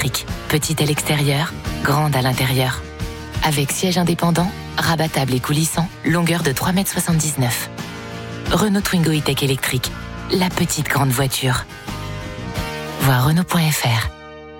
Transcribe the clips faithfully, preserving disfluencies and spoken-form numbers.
électrique. Petite à l'extérieur, grande à l'intérieur. Avec siège indépendant, rabattable et coulissant, longueur de trois virgule soixante-dix-neuf mètres. Renault Twingo E-Tech électrique, la petite grande voiture. Voir Renault point F R.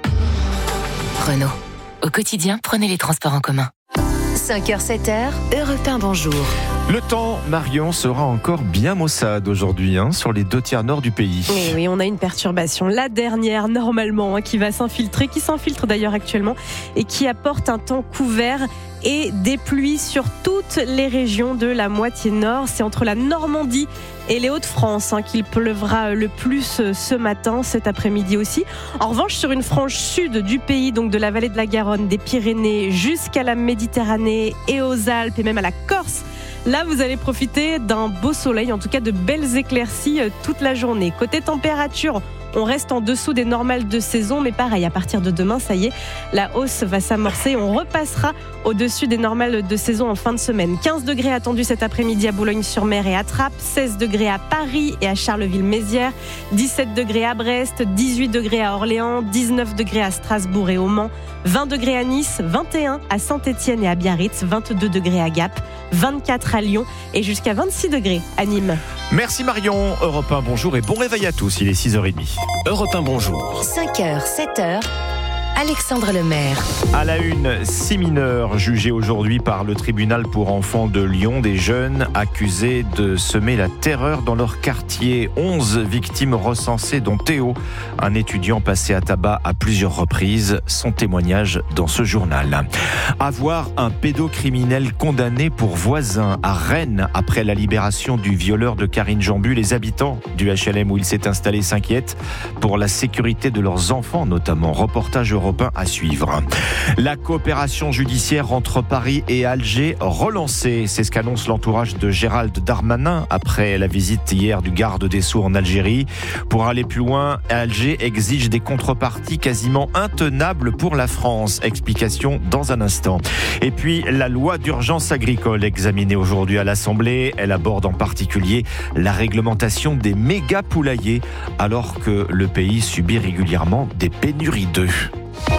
Renault. Au quotidien, prenez les transports en commun. cinq heures sept heures, Europe un, bonjour. Le temps, Marion, sera encore bien maussade aujourd'hui hein, sur les deux tiers nord du pays. Oui, oui, on a une perturbation, la dernière normalement, hein, qui va s'infiltrer, qui s'infiltre d'ailleurs actuellement et qui apporte un temps couvert et des pluies sur toutes les régions de la moitié nord. C'est entre la Normandie et les Hauts-de-France hein, qu'il pleuvra le plus ce matin, cet après-midi aussi. En revanche, sur une frange sud du pays, donc de la vallée de la Garonne, des Pyrénées jusqu'à la Méditerranée et aux Alpes et même à la Corse, là, vous allez profiter d'un beau soleil, en tout cas de belles éclaircies toute la journée. Côté température, on reste en dessous des normales de saison, mais pareil, à partir de demain, ça y est, la hausse va s'amorcer. On repassera au-dessus des normales de saison en fin de semaine. quinze degrés attendus cet après-midi à Boulogne-sur-Mer et à Trappes, seize degrés à Paris et à Charleville-Mézières, dix-sept degrés à Brest, dix-huit degrés à Orléans, dix-neuf degrés à Strasbourg et au Mans, vingt degrés à Nice, vingt et un à Saint-Étienne et à Biarritz, vingt-deux degrés à Gap, vingt-quatre à Lyon et jusqu'à vingt-six degrés à Nîmes. Merci Marion. Europe un, bonjour et bon réveil à tous. Il est six heures trente. Europe un, bonjour. cinq heures, sept heures, Alexandre Lemaire. À la une, six mineurs jugés aujourd'hui par le tribunal pour enfants de Lyon, des jeunes accusés de semer la terreur dans leur quartier. onze victimes recensées, dont Théo, un étudiant passé à tabac à plusieurs reprises. Son témoignage dans ce journal. Avoir un pédocriminel condamné pour voisin à Rennes après la libération du violeur de Karine Jambu. Les habitants du H L M où il s'est installé s'inquiètent pour la sécurité de leurs enfants, notamment. Reportage européen à suivre. La coopération judiciaire entre Paris et Alger relancée. C'est ce qu'annonce l'entourage de Gérald Darmanin après la visite hier du garde des Sceaux en Algérie. Pour aller plus loin, Alger exige des contreparties quasiment intenables pour la France. Explication dans un instant. Et puis, la loi d'urgence agricole examinée aujourd'hui à l'Assemblée. Elle aborde en particulier la réglementation des méga poulaillers alors que le pays subit régulièrement des pénuries d'œufs.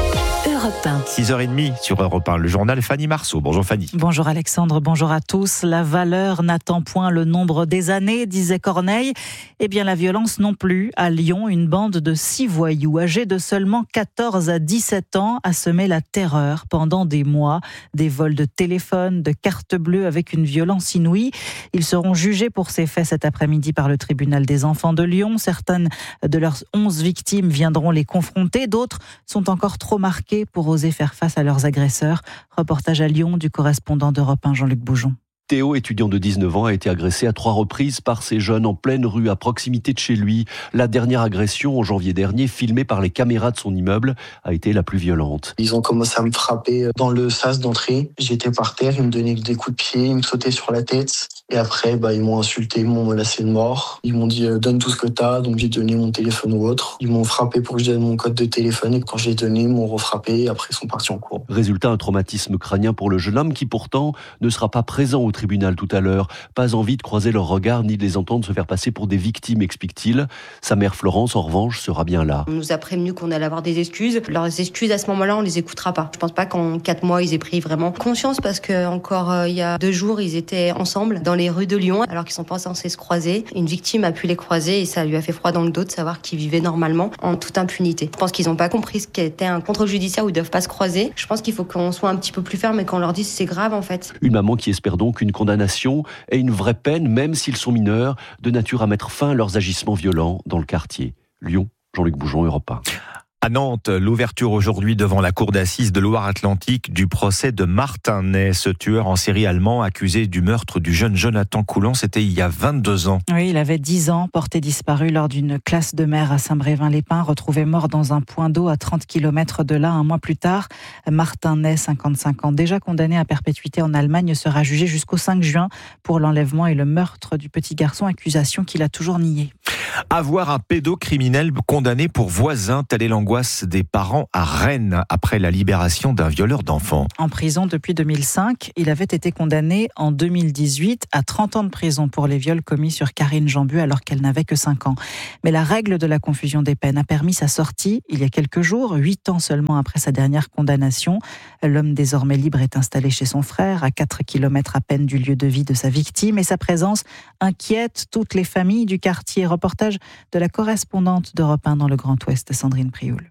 Europe un. six heures trente sur Europe un, le journal Fanny Marceau. Bonjour Fanny. Bonjour Alexandre, bonjour à tous. La valeur n'attend point le nombre des années, disait Corneille. Eh bien la violence non plus. À Lyon, une bande de six voyous âgés de seulement quatorze à dix-sept ans a semé la terreur pendant des mois. Des vols de téléphone, de cartes bleues avec une violence inouïe. Ils seront jugés pour ces faits cet après-midi par le tribunal des enfants de Lyon. Certaines de leurs onze victimes viendront les confronter. D'autres sont encore trop marquées pour oser faire face à leurs agresseurs. Reportage à Lyon du correspondant d'Europe un, Jean-Luc Boujon. Théo, étudiant de dix-neuf ans, a été agressé à trois reprises par ces jeunes en pleine rue à proximité de chez lui. La dernière agression, en janvier dernier, filmée par les caméras de son immeuble, a été la plus violente. Ils ont commencé à me frapper dans le sas d'entrée. J'étais par terre, ils me donnaient des coups de pied, ils me sautaient sur la tête. Et après, bah, ils m'ont insulté, ils m'ont menacé de mort. Ils m'ont dit euh, « donne tout ce que t'as », donc j'ai donné mon téléphone ou autre. Ils m'ont frappé pour que je donne mon code de téléphone et quand j'ai donné, ils m'ont refrappé et après ils sont partis en cours. Résultat, un traumatisme crânien pour le jeune homme qui pourtant ne sera pas présent au tribunal tout à l'heure. Pas envie de croiser leurs regards ni de les entendre se faire passer pour des victimes, explique-t-il. Sa mère Florence, en revanche, sera bien là. On nous a prévenu qu'on allait avoir des excuses. Leurs excuses à ce moment-là, on les écoutera pas. Je pense pas qu'en quatre mois, ils aient pris vraiment conscience parce que encore euh, il y a deux jours, ils étaient ensemble dans les rues de Lyon alors qu'ils sont pas censés se croiser. Une victime a pu les croiser et ça lui a fait froid dans le dos de savoir qu'ils vivaient normalement en toute impunité. Je pense qu'ils ont pas compris ce qu'était un contrôle judiciaire où ils doivent pas se croiser. Je pense qu'il faut qu'on soit un petit peu plus ferme et qu'on leur dise c'est grave en fait. Une maman qui espère donc une condamnation et une vraie peine, même s'ils sont mineurs, de nature à mettre fin à leurs agissements violents dans le quartier. Lyon, Jean-Luc Boujon, Europe un. À Nantes, l'ouverture aujourd'hui devant la cour d'assises de Loire-Atlantique du procès de Martin Ney, ce tueur en série allemand accusé du meurtre du jeune Jonathan Coulant. C'était il y a vingt-deux ans. Oui, il avait dix ans, porté disparu lors d'une classe de mer à Saint-Brévin-les-Pins, retrouvé mort dans un point d'eau à trente kilomètres de là un mois plus tard. Martin Ney, cinquante-cinq ans, déjà condamné à perpétuité en Allemagne, sera jugé jusqu'au cinq juin pour l'enlèvement et le meurtre du petit garçon, accusation qu'il a toujours niée. Avoir un pédocriminel condamné pour voisin, tel est l'angoisse l'angoisse des parents à Rennes après la libération d'un violeur d'enfants. En prison depuis deux mille cinq, il avait été condamné en deux mille dix-huit à trente ans de prison pour les viols commis sur Karine Jambu alors qu'elle n'avait que cinq ans. Mais la règle de la confusion des peines a permis sa sortie il y a quelques jours, huit ans seulement après sa dernière condamnation. L'homme désormais libre est installé chez son frère, à quatre kilomètres à peine du lieu de vie de sa victime, et sa présence inquiète toutes les familles du quartier. Reportage de la correspondante d'Europe un dans le Grand Ouest, Sandrine Prioul.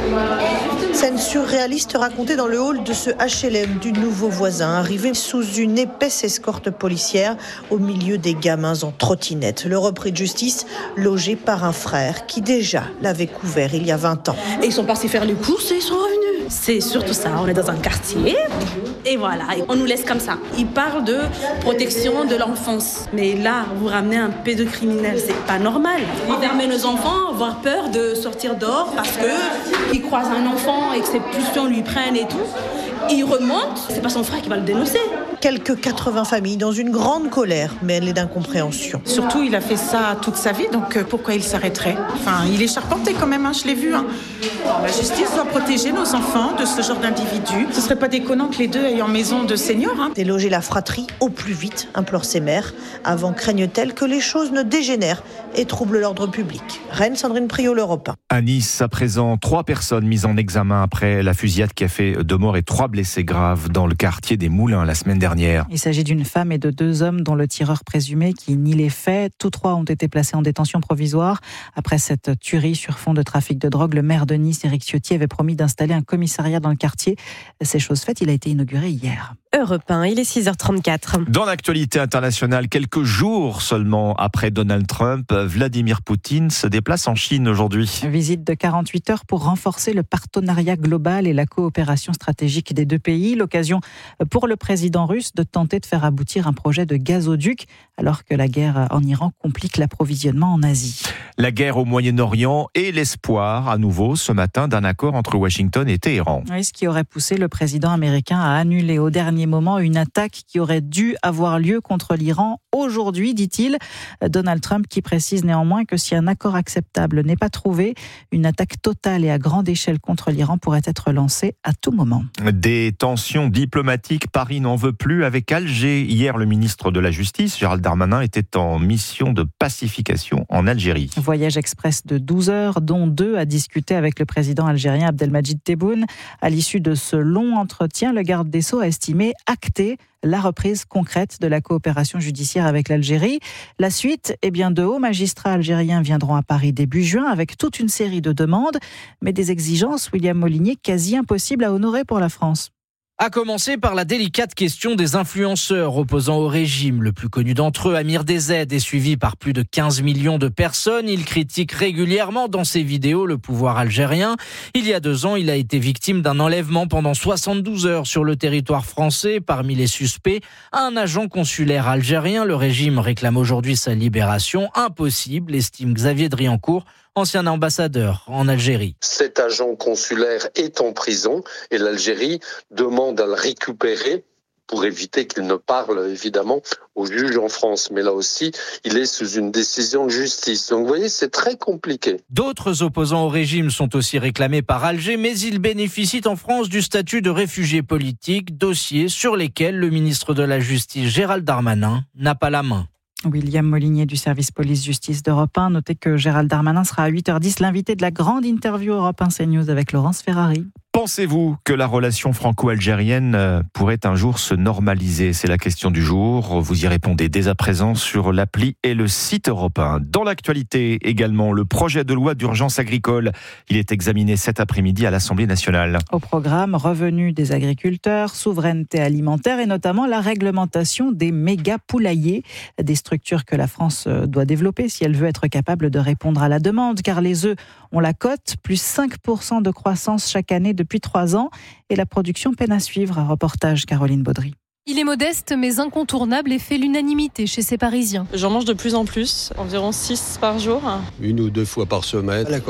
Scène surréaliste racontée dans le hall de ce H L M du nouveau voisin, arrivé sous une épaisse escorte policière au milieu des gamins en trottinette. Le repris de justice logé par un frère qui déjà l'avait couvert il y a vingt ans. Et ils sont partis faire les courses et ils sont revenus. C'est surtout ça, on est dans un quartier et voilà, on nous laisse comme ça. Ils parlent de protection de l'enfance. Mais là, vous ramenez un pédocriminel, c'est pas normal. Ils permettent nos enfants avoir peur de sortir dehors parce qu'ils croisent un enfant et que ses pulsions lui prennent et tout. Il remonte, c'est pas son frère qui va le dénoncer. Quelques quatre-vingts familles dans une grande colère, mêlée d'incompréhension. Surtout, il a fait ça toute sa vie, donc euh, pourquoi il s'arrêterait ? Enfin, il est charpenté quand même, hein, je l'ai vu. Hein. La justice doit protéger nos enfants de ce genre d'individus. Ce serait pas déconnant que les deux aient en maison de seniors. Hein. Déloger la fratrie au plus vite, implore ses mères. Avant, craignent-elles que les choses ne dégénèrent et troublent l'ordre public. Rennes, Sandrine Prioul, Europe un. À Nice, à présent, trois personnes mises en examen après la fusillade qui a fait deux morts et trois blessés graves dans le quartier des Moulins la semaine dernière. Il s'agit d'une femme et de deux hommes dont le tireur présumé qui nie les faits. Tous trois ont été placés en détention provisoire. Après cette tuerie sur fond de trafic de drogue, le maire de Nice, Éric Ciotti, avait promis d'installer un commissariat dans le quartier. C'est chose faite, il a été inauguré hier. Europe un, il est six heures trente-quatre. Dans l'actualité internationale, quelques jours seulement après Donald Trump, Vladimir Poutine se déplace en Chine aujourd'hui. Visite de quarante-huit heures pour renforcer le partenariat global et la coopération stratégique des deux pays. L'occasion pour le président russe de tenter de faire aboutir un projet de gazoduc alors que la guerre en Iran complique l'approvisionnement en Asie. La guerre au Moyen-Orient et l'espoir à nouveau ce matin d'un accord entre Washington et Téhéran. Oui, ce qui aurait poussé le président américain à annuler au dernier moment une attaque qui aurait dû avoir lieu contre l'Iran aujourd'hui, dit-il. Donald Trump qui précise néanmoins que si un accord acceptable n'est pas trouvé, une attaque totale et à grande échelle contre l'Iran pourrait être lancée à tout moment. Des tensions diplomatiques, Paris n'en veut plus avec Alger. Hier, le ministre de la Justice, Gérald Darmanin, était en mission de pacification en Algérie. Voyage express de douze heures, dont deux à discuter avec le président algérien Abdelmadjid Tebboune. À l'issue de ce long entretien, le garde des Sceaux a estimé acter la reprise concrète de la coopération judiciaire avec l'Algérie. La suite, eh bien, de hauts magistrats algériens viendront à Paris début juin avec toute une série de demandes, mais des exigences, William Molinier, quasi impossibles à honorer pour la France. À commencer par la délicate question des influenceurs opposant au régime. Le plus connu d'entre eux, Amir D Z, est suivi par plus de quinze millions de personnes. Il critique régulièrement dans ses vidéos le pouvoir algérien. Il y a deux ans, il a été victime d'un enlèvement pendant soixante-douze heures sur le territoire français. Parmi les suspects, un agent consulaire algérien. Le régime réclame aujourd'hui sa libération. Impossible, estime Xavier Driancourt, ancien ambassadeur en Algérie. Cet agent consulaire est en prison et l'Algérie demande à le récupérer pour éviter qu'il ne parle évidemment au juge en France. Mais là aussi, il est sous une décision de justice. Donc vous voyez, c'est très compliqué. D'autres opposants au régime sont aussi réclamés par Alger, mais ils bénéficient en France du statut de réfugiés politiques, dossiers sur lesquels le ministre de la Justice, Gérald Darmanin, n'a pas la main. William Molinier du service police-justice d'Europe un. Notez que Gérald Darmanin sera à huit heures dix l'invité de la grande interview Europe un CNews avec Laurence Ferrari. Pensez-vous que la relation franco-algérienne pourrait un jour se normaliser ? C'est la question du jour. Vous y répondez dès à présent sur l'appli et le site Europe un. Dans l'actualité également, le projet de loi d'urgence agricole. Il est examiné cet après-midi à l'Assemblée nationale. Au programme, revenus des agriculteurs, souveraineté alimentaire et notamment la réglementation des méga poulaillers. Des structures que la France doit développer si elle veut être capable de répondre à la demande. Car les œufs ont la cote, plus cinq pour cent de croissance chaque année depuis trois ans et la production peine à suivre. Un reportage Caroline Baudry. Il est modeste mais incontournable et fait l'unanimité chez ces Parisiens. J'en mange de plus en plus, environ six par jour. Une ou deux fois par semaine à la coque.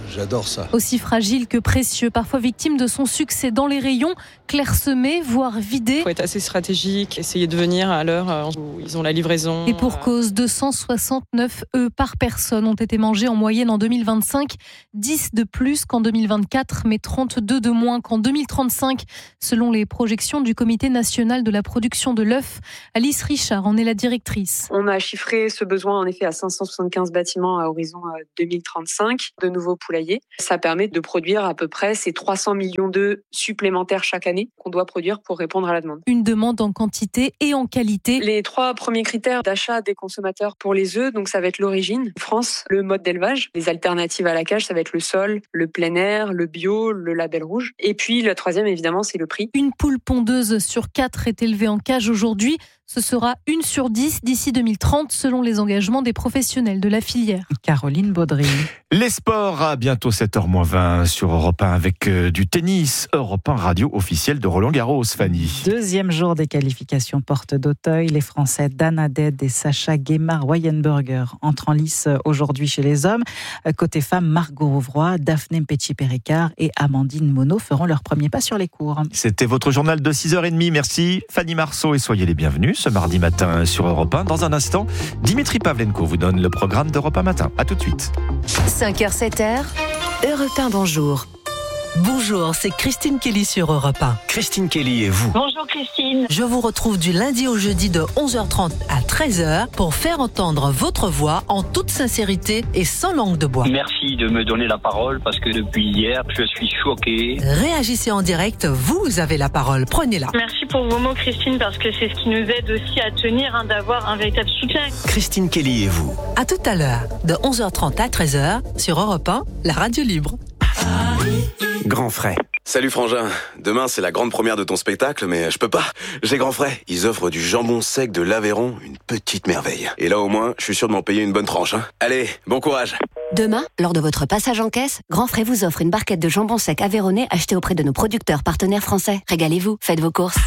j'adore ça. Aussi fragile que précieux, parfois victime de son succès dans les rayons, clairsemés, voire vidés. Il faut être assez stratégique, essayer de venir à l'heure où ils ont la livraison. Et pour cause, deux cent soixante-neuf œufs par personne ont été mangés en moyenne en deux mille vingt-cinq, dix de plus qu'en deux mille vingt-quatre, mais trente-deux de moins qu'en deux mille trente-cinq, selon les projections du Comité national de la production de l'œuf. Alice Richard en est la directrice. On a chiffré ce besoin en effet à cinq cent soixante-quinze bâtiments à horizon deux mille trente-cinq de nouveaux poulaillers. Ça permet de produire à peu près ces trois cents millions d'œufs supplémentaires chaque année qu'on doit produire pour répondre à la demande. Une demande en quantité et en qualité. Les trois premiers critères d'achat des consommateurs pour les œufs, donc ça va être l'origine, France, le mode d'élevage, les alternatives à la cage, ça va être le sol, le plein air, le bio, le label rouge. Et puis le troisième, évidemment, c'est le prix. Une poule pondeuse sur quatre est élevée en cage aujourd'hui. Ce sera une sur dix d'ici deux mille trente, selon les engagements des professionnels de la filière. Caroline Baudry. Les sports, à bientôt sept heures moins vingt sur Europe un avec euh, du tennis. Europe un radio officielle de Roland Garros, Fanny. Deuxième jour des qualifications porte d'Auteuil. Les Français Dan Hadad et Sacha Guémard-Weyenberger entrent en lice aujourd'hui chez les hommes. Côté femmes, Margot Rouvroy, Daphné Mpetshi-Péricard et Amandine Monod feront leur premier pas sur les cours. C'était votre journal de six heures trente. Merci Fanny Marceau et soyez les bienvenus ce mardi matin sur Europe un. Dans un instant, Dimitri Pavlenko vous donne le programme d'Europe un matin. À tout de suite. cinq heures sept heures, Europe un, bonjour. Bonjour, c'est Christine Kelly sur Europe un. Christine Kelly et vous. Bonjour Christine. Je vous retrouve du lundi au jeudi de onze heures trente à treize heures pour faire entendre votre voix en toute sincérité et sans langue de bois. Merci de me donner la parole parce que depuis hier, je suis choqué. Réagissez en direct, vous avez la parole, prenez-la. Merci pour vos mots Christine parce que c'est ce qui nous aide aussi à tenir, hein, d'avoir un véritable soutien. Christine Kelly et vous. À tout à l'heure, de onze heures trente à treize heures sur Europe un, la radio libre. Grand frais. Salut Frangin, demain c'est la grande première de ton spectacle, mais je peux pas, j'ai Grand frais. Ils offrent du jambon sec de l'Aveyron, une petite merveille. Et là au moins, je suis sûr de m'en payer une bonne tranche. Hein. Allez, bon courage. Demain, lors de votre passage en caisse, Grand Frais vous offre une barquette de jambon sec aveyronnais achetée auprès de nos producteurs partenaires français. Régalez-vous, faites vos courses.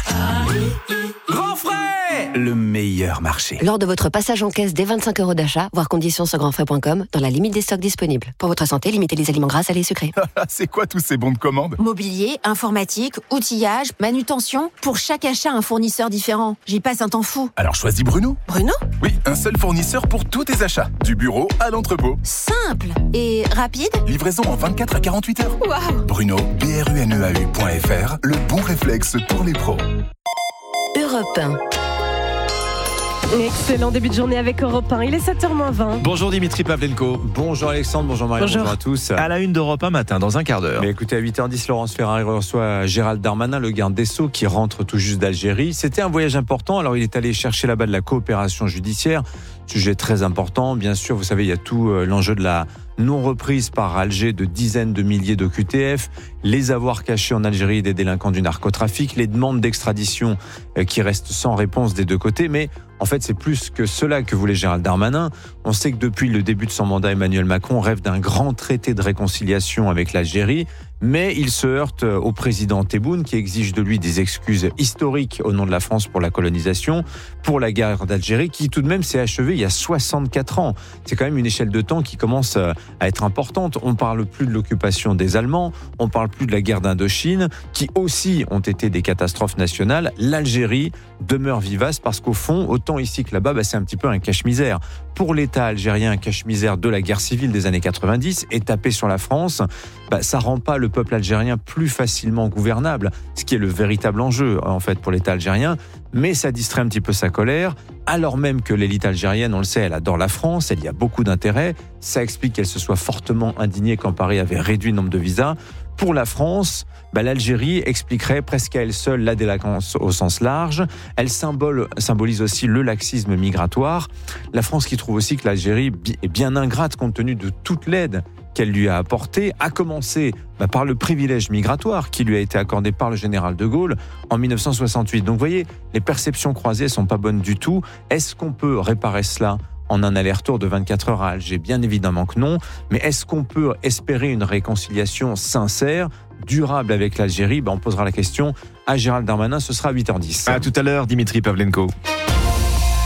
Grand frais, le meilleur marché. Lors de votre passage en caisse dès vingt-cinq euros d'achat, voir conditions sur grand frais point com, dans la limite des stocks disponibles. Pour votre santé, limitez les aliments gras, salés et sucrés. C'est quoi tous ces bons de commande? Mobilier, informatique, outillage, manutention. Pour chaque achat, un fournisseur différent. J'y passe un temps fou. Alors choisis Bruno. Bruno? Oui, un seul fournisseur pour tous tes achats. Du bureau à l'entrepôt. Simple et rapide. Livraison en vingt-quatre à quarante-huit heures. Waouh! Bruno, B R U N E A U point F R, le bon réflexe pour les pros. Europe un. Excellent début de journée avec Europe un. Il est sept heures moins vingt. Bonjour Dimitri Pavlenko. Bonjour Alexandre, bonjour Marie, bonjour. bonjour à tous. À la une d'Europe un matin, dans un quart d'heure. Mais écoutez, à huit heures dix, Laurence Ferrari reçoit Gérald Darmanin, le garde des Sceaux, qui rentre tout juste d'Algérie. C'était un voyage important, alors il est allé chercher là-bas de la coopération judiciaire. Sujet très important, bien sûr, vous savez, il y a tout euh, l'enjeu de la non-reprise par Alger de dizaines de milliers d'O Q T F, les avoirs cachés en Algérie des délinquants du narcotrafic, les demandes d'extradition euh, qui restent sans réponse des deux côtés, mais en fait, c'est plus que cela que voulait Gérald Darmanin. On sait que depuis le début de son mandat, Emmanuel Macron rêve d'un grand traité de réconciliation avec l'Algérie, mais il se heurte au président Tebboune qui exige de lui des excuses historiques au nom de la France pour la colonisation, pour la guerre d'Algérie qui tout de même s'est achevée il y a soixante-quatre ans. C'est quand même une échelle de temps qui commence à être importante. On parle plus de l'occupation des Allemands, on parle plus de la guerre d'Indochine, qui aussi ont été des catastrophes nationales. L'Algérie demeure vivace parce qu'au fond, autant ici que là-bas, bah, c'est un petit peu un cache-misère. Pour l'État algérien, un cache-misère de la guerre civile des années quatre-vingt-dix et tapé sur la France, bah, ça rend pas le peuple algérien plus facilement gouvernable, ce qui est le véritable enjeu en fait pour l'État algérien, mais ça distrait un petit peu sa colère, alors même que l'élite algérienne, on le sait, elle adore la France, elle y a beaucoup d'intérêt, ça explique qu'elle se soit fortement indignée quand Paris avait réduit le nombre de visas. Pour la France, bah, l'Algérie expliquerait presque à elle seule la délinquance au sens large. Elle symbole, symbolise aussi le laxisme migratoire. La France qui trouve aussi que l'Algérie est bien ingrate compte tenu de toute l'aide qu'elle lui a apportée, à commencer bah, par le privilège migratoire qui lui a été accordé par le général de Gaulle en dix-neuf cent soixante-huit. Donc vous voyez, les perceptions croisées sont pas bonnes du tout. Est-ce qu'on peut réparer cela en un aller-retour de vingt-quatre heures à Alger? Bien évidemment que non. Mais est-ce qu'on peut espérer une réconciliation sincère, durable avec l'Algérie? Ben, on posera la question à Gérald Darmanin, ce sera à huit heures dix. À tout à l'heure, Dimitri Pavlenko.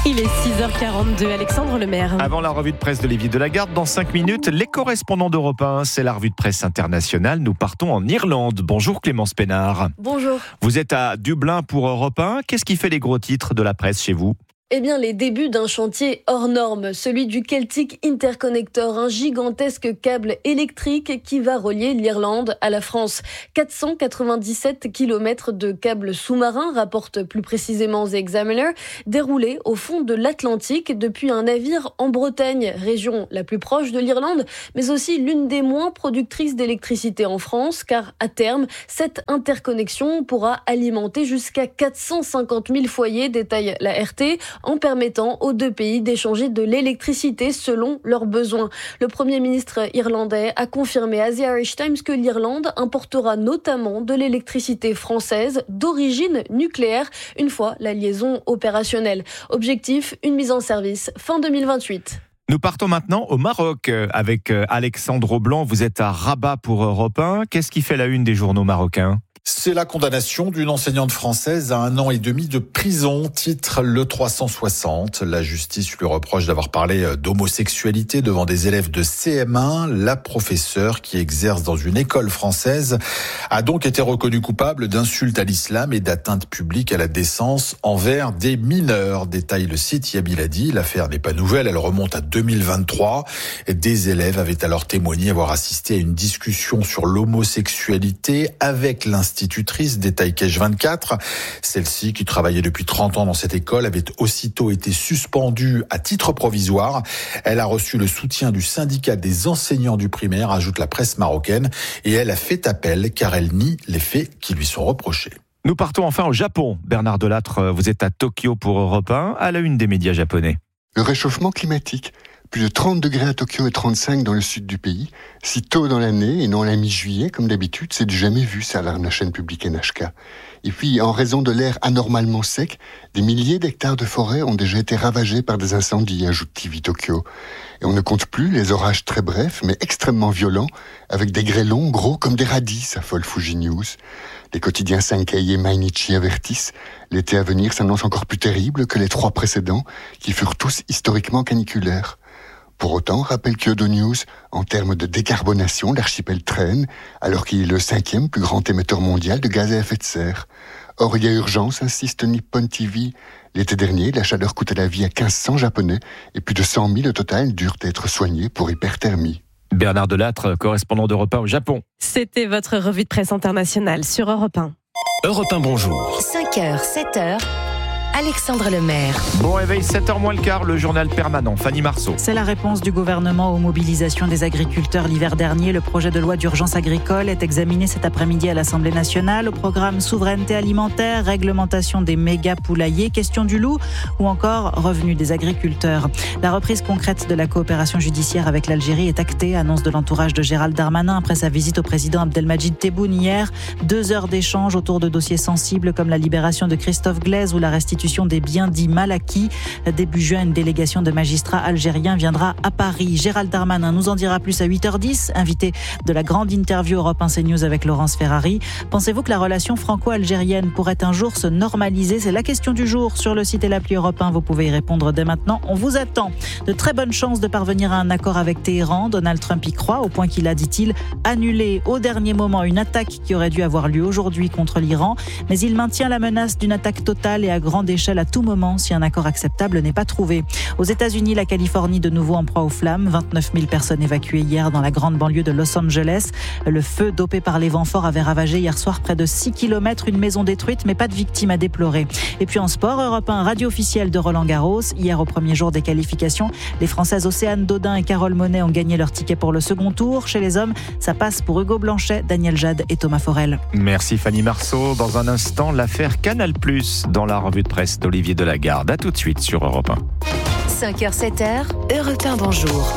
Il est six heures quarante-deux, Alexandre Lemaire. Avant la revue de presse d'Olivier Delagarde, dans cinq minutes, les correspondants d'Europe un, c'est la revue de presse internationale. Nous partons en Irlande. Bonjour Clémence Pénard. Bonjour. Vous êtes à Dublin pour Europe un. Qu'est-ce qui fait les gros titres de la presse chez vous ? Eh bien, les débuts d'un chantier hors norme, celui du Celtic Interconnector, un gigantesque câble électrique qui va relier l'Irlande à la France. quatre cent quatre-vingt-dix-sept kilomètres de câbles sous-marins, rapporte plus précisément The Examiner, déroulés au fond de l'Atlantique depuis un navire en Bretagne, région la plus proche de l'Irlande, mais aussi l'une des moins productrices d'électricité en France, car à terme, cette interconnexion pourra alimenter jusqu'à quatre cent cinquante mille foyers, détaille la R T, en permettant aux deux pays d'échanger de l'électricité selon leurs besoins. Le Premier ministre irlandais a confirmé à The Irish Times que l'Irlande importera notamment de l'électricité française d'origine nucléaire une fois la liaison opérationnelle. Objectif, une mise en service fin deux mille vingt-huit. Nous partons maintenant au Maroc avec Alexandre Blanc. Vous êtes à Rabat pour Europe un. Qu'est-ce qui fait la une des journaux marocains ? C'est la condamnation d'une enseignante française à un an et demi de prison, titre le trois cent soixante. La justice lui reproche d'avoir parlé d'homosexualité devant des élèves de C M un. La professeure, qui exerce dans une école française, a donc été reconnue coupable d'insultes à l'islam et d'atteinte publique à la décence envers des mineurs. Détaille le site Yabiladi. L'affaire n'est pas nouvelle, elle remonte à deux mille vingt-trois. Des élèves avaient alors témoigné avoir assisté à une discussion sur l'homosexualité avec l'institutrice, détaille Kej vingt-quatre. Celle-ci, qui travaillait depuis trente ans dans cette école, avait aussitôt été suspendue à titre provisoire. Elle a reçu le soutien du syndicat des enseignants du primaire, ajoute la presse marocaine, et elle a fait appel car elle nie les faits qui lui sont reprochés. Nous partons enfin au Japon. Bernard Delattre, vous êtes à Tokyo pour Europe un, à la une des médias japonais. Le réchauffement climatique. Plus de trente degrés à Tokyo et trente-cinq dans le sud du pays. Si tôt dans l'année et non à la mi-juillet, comme d'habitude, c'est du jamais vu, ça alarme la chaîne publique N H K. Et puis, en raison de l'air anormalement sec, des milliers d'hectares de forêt ont déjà été ravagés par des incendies, ajoute T V Tokyo. Et on ne compte plus les orages très brefs, mais extrêmement violents, avec des grêlons gros comme des radis, affole Fuji News. Les quotidiens Sankei et Mainichi avertissent, l'été à venir s'annonce encore plus terrible que les trois précédents, qui furent tous historiquement caniculaires. Pour autant, rappelle Kyodo News, en termes de décarbonation, l'archipel traîne, alors qu'il est le cinquième plus grand émetteur mondial de gaz à effet de serre. Or, il y a urgence, insiste Nippon T V. L'été dernier, la chaleur coûtait la vie à mille cinq cents Japonais, et plus de cent mille au total durent être soignés pour hyperthermie. Bernard Delattre, correspondant d'Europe un au Japon. C'était votre revue de presse internationale sur Europe un. Europe un, bonjour. cinq heures, sept heures. Alexandre Lemaire. Bon réveil, sept heures moins le quart, le journal permanent. Fanny Marceau. C'est la réponse du gouvernement aux mobilisations des agriculteurs l'hiver dernier. Le projet de loi d'urgence agricole est examiné cet après-midi à l'Assemblée nationale. Au programme souveraineté alimentaire, réglementation des méga poulaillers, question du loup ou encore revenus des agriculteurs. La reprise concrète de la coopération judiciaire avec l'Algérie est actée, annonce de l'entourage de Gérald Darmanin après sa visite au président Abdelmadjid Tebboune hier. Deux heures d'échange autour de dossiers sensibles comme la libération de Christophe Glaise ou la restitution des biens dits mal acquis. Début juin, une délégation de magistrats algériens viendra à Paris. Gérald Darmanin nous en dira plus à huit heures dix, invité de la grande interview Europe un CNews avec Laurence Ferrari. Pensez-vous que la relation franco-algérienne pourrait un jour se normaliser ? C'est la question du jour sur le site et l'appli Europe un. Vous pouvez y répondre dès maintenant. On vous attend. De très bonnes chances de parvenir à un accord avec Téhéran. Donald Trump y croit, au point qu'il a, dit-il, annulé au dernier moment une attaque qui aurait dû avoir lieu aujourd'hui contre l'Iran. Mais il maintient la menace d'une attaque totale et à grande échelle à tout moment si un accord acceptable n'est pas trouvé. Aux États-Unis, la Californie de nouveau en proie aux flammes. vingt-neuf mille personnes évacuées hier dans la grande banlieue de Los Angeles. Le feu dopé par les vents forts avait ravagé hier soir près de six kilomètres, une maison détruite, mais pas de victimes à déplorer. Et puis en sport, Europe un, radio officielle de Roland Garros. Hier, au premier jour des qualifications, les Françaises Océane Dodin et Carole Monet ont gagné leur ticket pour le second tour. Chez les hommes, ça passe pour Hugo Blanchet, Daniel Jade et Thomas Forel. Merci Fanny Marceau. Dans un instant, l'affaire Canal plus, dans la revue de presse d'Olivier Delagarde. À tout de suite sur Europe un. cinq heures, sept heures, Europe un, bonjour.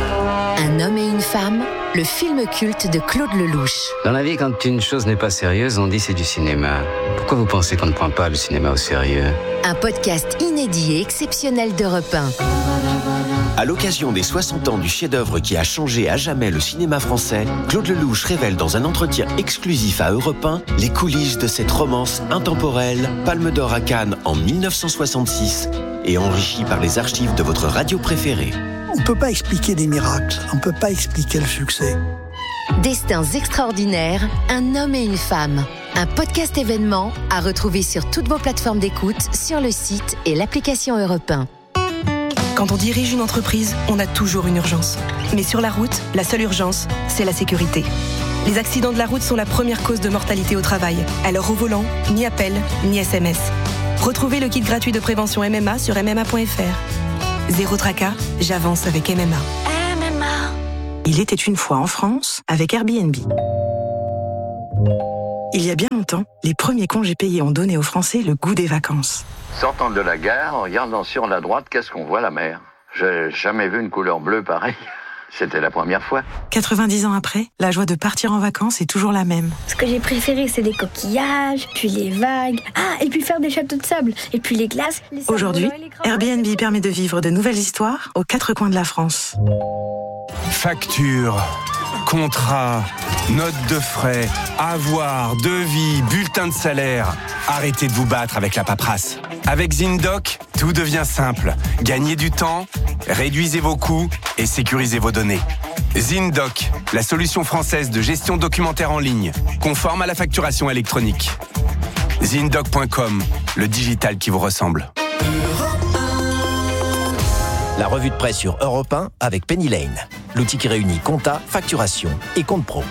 Un homme et une femme, le film culte de Claude Lelouch. Dans la vie, quand une chose n'est pas sérieuse, on dit c'est du cinéma. Pourquoi vous pensez qu'on ne prend pas le cinéma au sérieux ? Un podcast inédit et exceptionnel d'Europe un. À l'occasion des soixante ans du chef-d'œuvre qui a changé à jamais le cinéma français, Claude Lelouch révèle dans un entretien exclusif à Europe un les coulisses de cette romance intemporelle, Palme d'Or à Cannes en mille neuf cent soixante-six et enrichi par les archives de votre radio préférée. On ne peut pas expliquer des miracles, on ne peut pas expliquer le succès. Destins extraordinaires, un homme et une femme. Un podcast événement à retrouver sur toutes vos plateformes d'écoute, sur le site et l'application Europe un. Quand on dirige une entreprise, on a toujours une urgence. Mais sur la route, la seule urgence, c'est la sécurité. Les accidents de la route sont la première cause de mortalité au travail. Alors au volant, ni appel, ni S M S. Retrouvez le kit gratuit de prévention M M A sur m m a point f r. Zéro tracas, j'avance avec M M A. M M A. Il était une fois en France avec Airbnb. Il y a bien longtemps, les premiers congés payés ont donné aux Français le goût des vacances. Sortant de la gare, en regardant sur la droite, qu'est-ce qu'on voit? La mer. J'ai jamais vu une couleur bleue pareille. C'était la première fois. quatre-vingt-dix ans après, la joie de partir en vacances est toujours la même. Ce que j'ai préféré, c'est les coquillages, puis les vagues. Ah, et puis faire des châteaux de sable, et puis les glaces. Les Aujourd'hui, Airbnb permet de vivre de nouvelles histoires aux quatre coins de la France. Facture, contrat, note de frais, avoir, devis, bulletin de salaire. Arrêtez de vous battre avec la paperasse. Avec ZinDoc, tout devient simple. Gagnez du temps, réduisez vos coûts et sécurisez vos données. ZinDoc, la solution française de gestion documentaire en ligne, conforme à la facturation électronique. zindoc point com, le digital qui vous ressemble. La revue de presse sur Europe un avec Penny Lane. L'outil qui réunit compta, facturation et compte pro.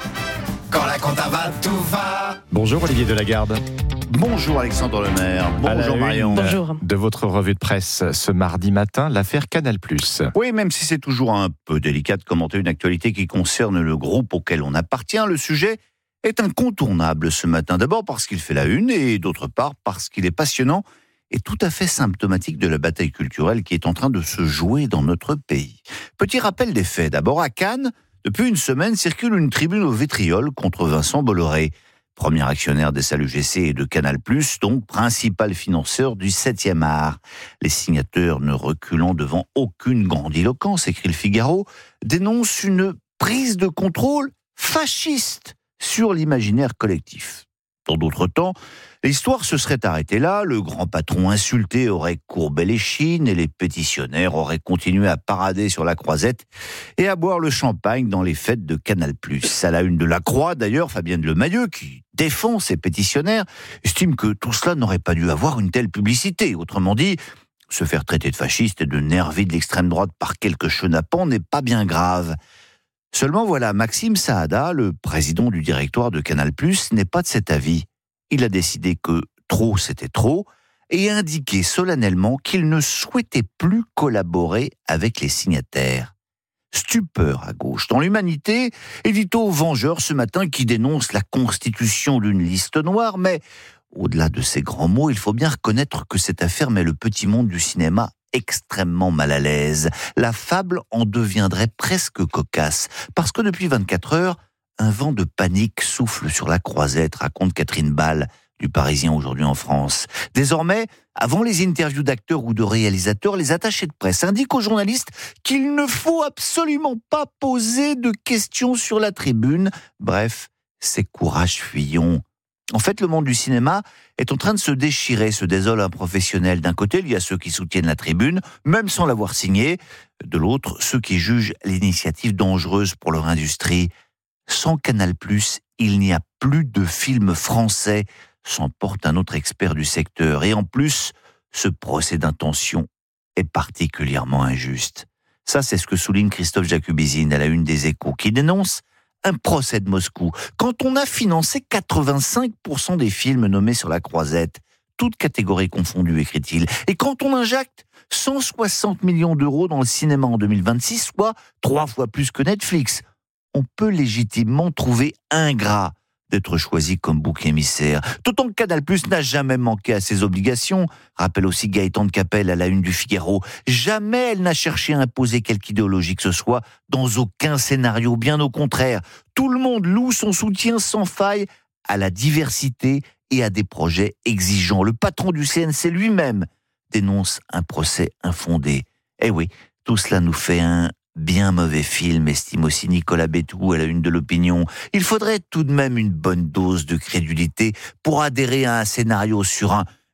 Quand la compta va, tout va. Bonjour Olivier Delagarde. Bonjour Alexandre Lemaire. Bonjour Marion. Bonjour. De votre revue de presse ce mardi matin, l'affaire Canal+. Oui, même si c'est toujours un peu délicat de commenter une actualité qui concerne le groupe auquel on appartient, le sujet est incontournable ce matin. D'abord parce qu'il fait la une et d'autre part parce qu'il est passionnant et tout à fait symptomatique de la bataille culturelle qui est en train de se jouer dans notre pays. Petit rappel des faits. D'abord à Cannes, depuis une semaine circule une tribune au vitriol contre Vincent Bolloré. Premier actionnaire des Salles U G C et de Canal+, donc principal financeur du septième art. Les signateurs, ne reculant devant aucune grandiloquence, écrit le Figaro, dénoncent une prise de contrôle fasciste sur l'imaginaire collectif. Dans d'autres temps, l'histoire se serait arrêtée là, le grand patron insulté aurait courbé les chines et les pétitionnaires auraient continué à parader sur la croisette et à boire le champagne dans les fêtes de Canal+. À la une de la Croix, d'ailleurs, Fabienne Lemayeux, qui défend ses pétitionnaires, estime que tout cela n'aurait pas dû avoir une telle publicité. Autrement dit, se faire traiter de fasciste et de nervi de l'extrême droite par quelques chenapans n'est pas bien grave. Seulement voilà, Maxime Saada, le président du directoire de Canal+, n'est pas de cet avis. Il a décidé que trop c'était trop et a indiqué solennellement qu'il ne souhaitait plus collaborer avec les signataires. Stupeur à gauche. Dans l'Humanité, édito vengeur ce matin qui dénonce la constitution d'une liste noire, mais au-delà de ces grands mots, il faut bien reconnaître que cette affaire met le petit monde du cinéma extrêmement mal à l'aise. La fable en deviendrait presque cocasse, parce que depuis vingt-quatre heures, un vent de panique souffle sur la croisette, raconte Catherine Ball, du Parisien aujourd'hui en France. Désormais, avant les interviews d'acteurs ou de réalisateurs, les attachés de presse indiquent aux journalistes qu'il ne faut absolument pas poser de questions sur la tribune. Bref, c'est courage fuyons. En fait, le monde du cinéma est en train de se déchirer, se désole un professionnel. D'un côté, il y a ceux qui soutiennent la tribune, même sans l'avoir signée. De l'autre, ceux qui jugent l'initiative dangereuse pour leur industrie. Sans Canal+, il n'y a plus de films français, s'emporte un autre expert du secteur. Et en plus, ce procès d'intention est particulièrement injuste. Ça, c'est ce que souligne Christophe Jacubizine à la une des Échos, qui dénonce un procès de Moscou. Quand on a financé quatre-vingt-cinq pour cent des films nommés sur la croisette, toutes catégories confondues, écrit-il, et quand on injecte cent soixante millions d'euros dans le cinéma en deux mille vingt-six, soit trois fois plus que Netflix, on peut légitimement trouver ingrat d'être choisi comme bouc émissaire. D'autant que Canal+ n'a jamais manqué à ses obligations, rappelle aussi Gaëtan de Capelle à la une du Figaro. Jamais elle n'a cherché à imposer quelque idéologie que ce soit dans aucun scénario, bien au contraire. Tout le monde loue son soutien sans faille à la diversité et à des projets exigeants. Le patron du C N C lui-même dénonce un procès infondé. Eh oui, tout cela nous fait un bien mauvais film, estime aussi Nicolas Bétou à la une de l'Opinion. Il faudrait tout de même une bonne dose de crédulité pour adhérer à un scénario sur un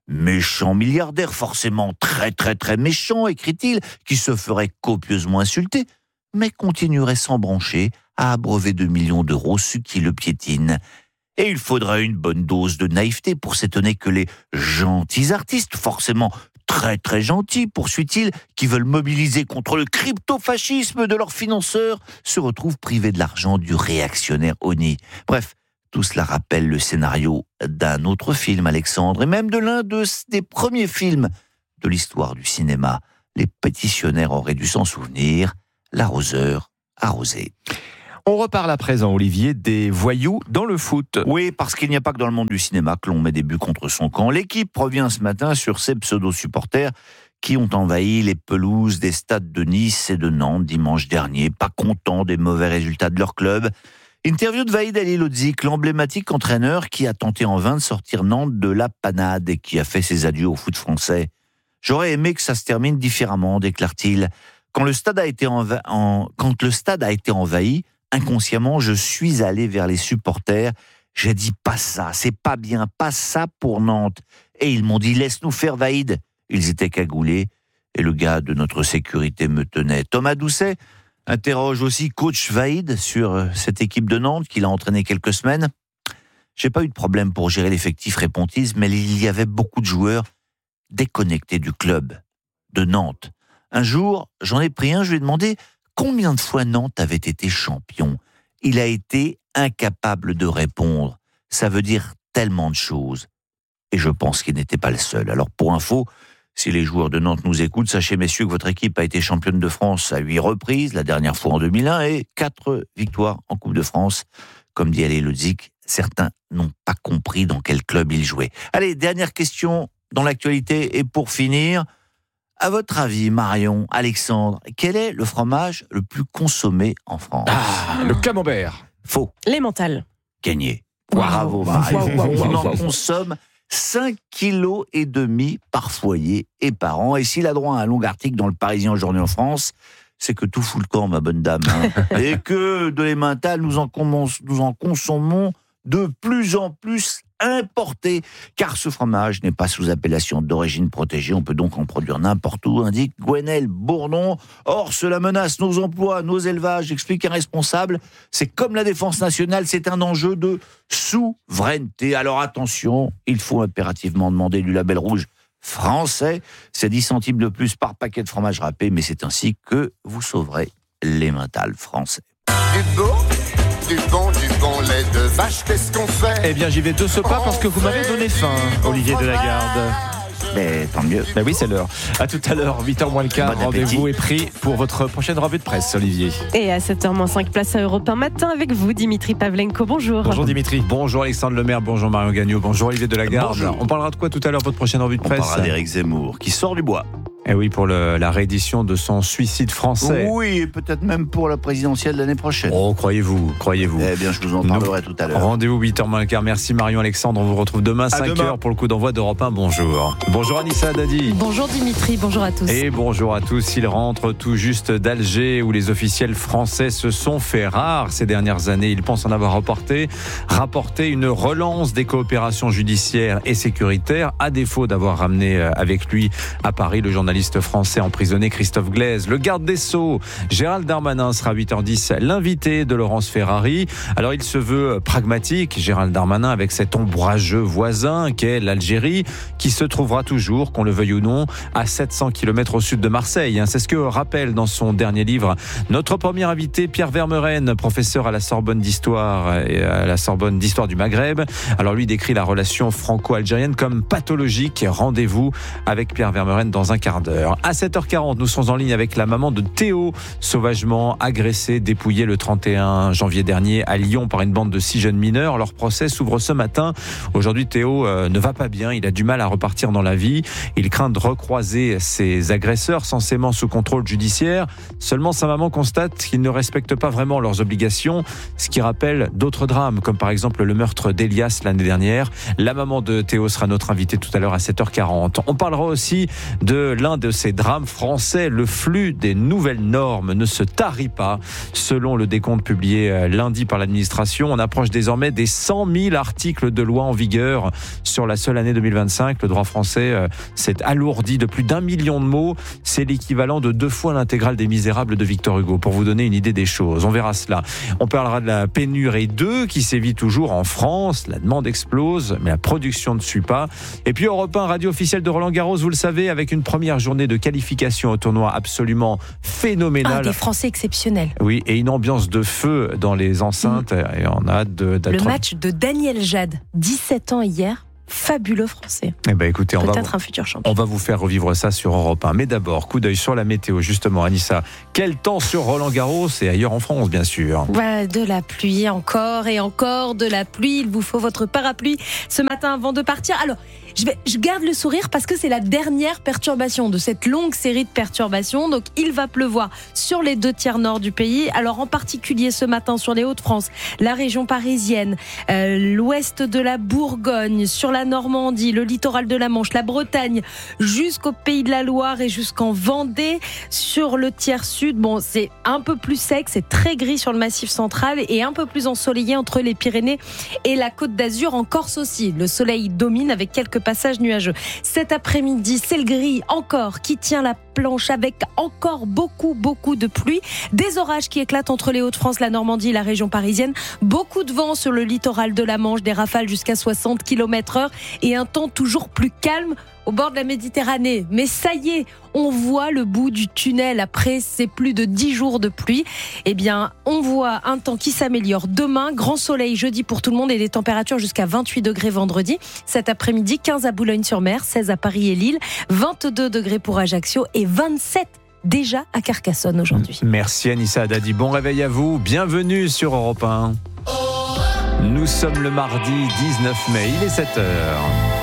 Méchant milliardaire, forcément très très très méchant, écrit-il, qui se ferait copieusement insulter, mais continuerait sans brancher à abreuver de millions d'euros ceux qui le piétinent. Et il faudrait une bonne dose de naïveté pour s'étonner que les gentils artistes, forcément très très gentils, poursuit-il, qui veulent mobiliser contre le crypto-fascisme de leurs financeurs, se retrouvent privés de l'argent du réactionnaire Oni. Bref, tout cela rappelle le scénario d'un autre film, Alexandre, et même de l'un de, des premiers films de l'histoire du cinéma. Les pétitionnaires auraient dû s'en souvenir, L'arroseur arrosé. On reparle à présent, Olivier, des voyous dans le foot. Oui, parce qu'il n'y a pas que dans le monde du cinéma que l'on met des buts contre son camp. L'équipe revient ce matin sur ces pseudo-supporters qui ont envahi les pelouses des stades de Nice et de Nantes dimanche dernier, pas contents des mauvais résultats de leur club. Interview de Vahid Halilhodžić, l'emblématique entraîneur qui a tenté en vain de sortir Nantes de la panade et qui a fait ses adieux au foot français. « J'aurais aimé que ça se termine différemment », déclare-t-il. Quand le stade a été enva- en... Quand le stade a été envahi, inconsciemment, je suis allé vers les supporters. J'ai dit « pas ça, c'est pas bien, pas ça pour Nantes ». Et ils m'ont dit « laisse-nous faire, Vahid ». Ils étaient cagoulés et le gars de notre sécurité me tenait. Thomas Doucet interroge aussi coach Vahid sur cette équipe de Nantes qu'il a entraînée quelques semaines. « J'ai pas eu de problème pour gérer l'effectif, répond-il, mais il y avait beaucoup de joueurs déconnectés du club, de Nantes. Un jour, j'en ai pris un, je lui ai demandé combien de fois Nantes avait été champion. Il a été incapable de répondre. Ça veut dire tellement de choses. Et je pense qu'il n'était pas le seul. Alors pour info, si les joueurs de Nantes nous écoutent, sachez messieurs que votre équipe a été championne de France à huit reprises, la dernière fois en deux mille un, et quatre victoires en Coupe de France. Comme dit Halilhodžić, certains n'ont pas compris dans quel club ils jouaient. Allez, dernière question dans l'actualité, et pour finir... À votre avis, Marion, Alexandre, quel est le fromage le plus consommé en France ? Ah, le camembert. Faux. L'emmental. Gagné. Bravo, Marion. On en consomme cinq kilos et demi par foyer et par an. Et s'il a droit à un long article dans le Parisien aujourd'hui en France, c'est que tout fout le camp, ma bonne dame. Hein. Et que de l'emmental, nous en, nous en consommons de plus en plus importé, car ce fromage n'est pas sous appellation d'origine protégée, on peut donc en produire n'importe où, indique Gwenelle Bourdon. Or, cela menace nos emplois, nos élevages, explique un responsable. C'est comme la défense nationale, c'est un enjeu de souveraineté. Alors attention, il faut impérativement demander du label rouge français. C'est dix centimes de plus par paquet de fromage râpé, mais c'est ainsi que vous sauverez l'emmental français. Du beau, du bon, du bon lait de vache, qu'est-ce qu'on fait ? Eh bien, j'y vais de ce pas parce que vous m'avez donné faim, Olivier Delagarde. Mais tant mieux. Ben oui, c'est l'heure. À tout à l'heure, huit heures moins le quart. Bon rendez-vous est pris pour votre prochaine revue de presse, Olivier. Et à sept heures moins cinq, place à Europe un matin avec vous, Dimitri Pavlenko. Bonjour. Bonjour Dimitri. Bonjour Alexandre Lemaire, bonjour Marion Gagnon, bonjour Olivier Delagarde. Bonjour. On parlera de quoi tout à l'heure, votre prochaine revue de presse ? On parlera d'Éric Zemmour, qui sort du bois. Eh oui, pour le, la réédition de son Suicide français. Oui, et peut-être même pour la présidentielle l'année prochaine. Oh, croyez-vous, croyez-vous. Eh bien, je vous en parlerai tout à l'heure. Rendez-vous huit heures moins le quart. Merci Marion Alexandre. On vous retrouve demain, cinq heures pour le coup d'envoi d'Europe un. Bonjour. Bonjour Anissa Dadi. Bonjour Dimitri, bonjour à tous. Et bonjour à tous. Il rentre tout juste d'Alger où les officiels français se sont fait rares ces dernières années. Ils pensent en avoir rapporté, rapporté une relance des coopérations judiciaires et sécuritaires, à défaut d'avoir ramené avec lui à Paris le journaliste français emprisonné Christophe Glaise. Le garde des Sceaux, Gérald Darmanin, sera à huit heures dix l'invité de Laurence Ferrari. Alors il se veut pragmatique, Gérald Darmanin, avec cet ombrageux voisin qu'est l'Algérie, qui se trouvera toujours, qu'on le veuille ou non, à sept cents kilomètres au sud de Marseille. C'est ce que rappelle dans son dernier livre notre premier invité, Pierre Vermeuren, professeur à la Sorbonne d'histoire et à la Sorbonne d'histoire du Maghreb. Alors lui décrit la relation franco-algérienne comme pathologique. Rendez-vous avec Pierre Vermeuren dans un quart d'heure. À sept heures quarante, nous sommes en ligne avec la maman de Théo, sauvagement agressé, dépouillé le trente et un janvier dernier à Lyon par une bande de six jeunes mineurs. Leur procès s'ouvre ce matin. Aujourd'hui, Théo euh, ne va pas bien. Il a du mal à repartir dans la vie. Il craint de recroiser ses agresseurs, censément sous contrôle judiciaire. Seulement, sa maman constate qu'ils ne respectent pas vraiment leurs obligations, ce qui rappelle d'autres drames, comme par exemple le meurtre d'Elias l'année dernière. La maman de Théo sera notre invitée tout à l'heure à sept heures quarante. On parlera aussi de l'un l'un de ces drames français. Le flux des nouvelles normes ne se tarit pas. Selon le décompte publié lundi par l'administration, on approche désormais des cent mille articles de loi en vigueur sur la seule année deux mille vingt-cinq. Le droit français s'est alourdi de plus d'un million de mots. C'est l'équivalent de deux fois l'intégrale des Misérables de Victor Hugo, pour vous donner une idée des choses. On verra cela. On parlera de la pénurie d'œufs qui sévit toujours en France. La demande explose, mais la production ne suit pas. Et puis Europe un, radio officielle de Roland Garros, vous le savez, avec une première journée de qualification au tournoi absolument phénoménale. Un des Français exceptionnels. Oui, et une ambiance de feu dans les enceintes. Mmh. Et on a hâte de, d'être... Le match de Daniel Jade, dix-sept ans hier. Fabuleux Français. Eh ben écoutez, on Peut-être va, un futur champion. On va vous faire revivre ça sur Europe un. Mais d'abord, coup d'œil sur la météo, justement, Anissa. Quel temps sur Roland Garros et ailleurs en France, bien sûr. Voilà, de la pluie, encore et encore de la pluie. Il vous faut votre parapluie ce matin avant de partir. Alors, je, vais, je garde le sourire parce que c'est la dernière perturbation de cette longue série de perturbations. Donc, il va pleuvoir sur les deux tiers nord du pays. Alors, en particulier ce matin sur les Hauts-de-France, la région parisienne, euh, l'ouest de la Bourgogne, sur la Normandie, le littoral de la Manche, la Bretagne, jusqu'au Pays de la Loire et jusqu'en Vendée. Sur le tiers sud, bon, c'est un peu plus sec, c'est très gris sur le Massif central et un peu plus ensoleillé entre les Pyrénées et la Côte d'Azur. En Corse aussi, le soleil domine avec quelques passages nuageux. Cet après-midi, c'est le gris encore qui tient la planche avec encore beaucoup, beaucoup de pluie. Des orages qui éclatent entre les Hauts-de-France, la Normandie et la région parisienne. Beaucoup de vent sur le littoral de la Manche, des rafales jusqu'à soixante kilomètres heure et un temps toujours plus calme au bord de la Méditerranée. Mais ça y est, on voit le bout du tunnel après ces plus de dix jours de pluie. Eh bien, on voit un temps qui s'améliore demain. Grand soleil jeudi pour tout le monde et des températures jusqu'à vingt-huit degrés vendredi. Cet après-midi, quinze à Boulogne-sur-Mer, seize à Paris et Lille, vingt-deux degrés pour Ajaccio et vingt-sept déjà à Carcassonne aujourd'hui. Merci Anissa Haddadi. Bon réveil à vous. Bienvenue sur Europe un. Nous sommes le mardi dix-neuf mai. Il est sept heures.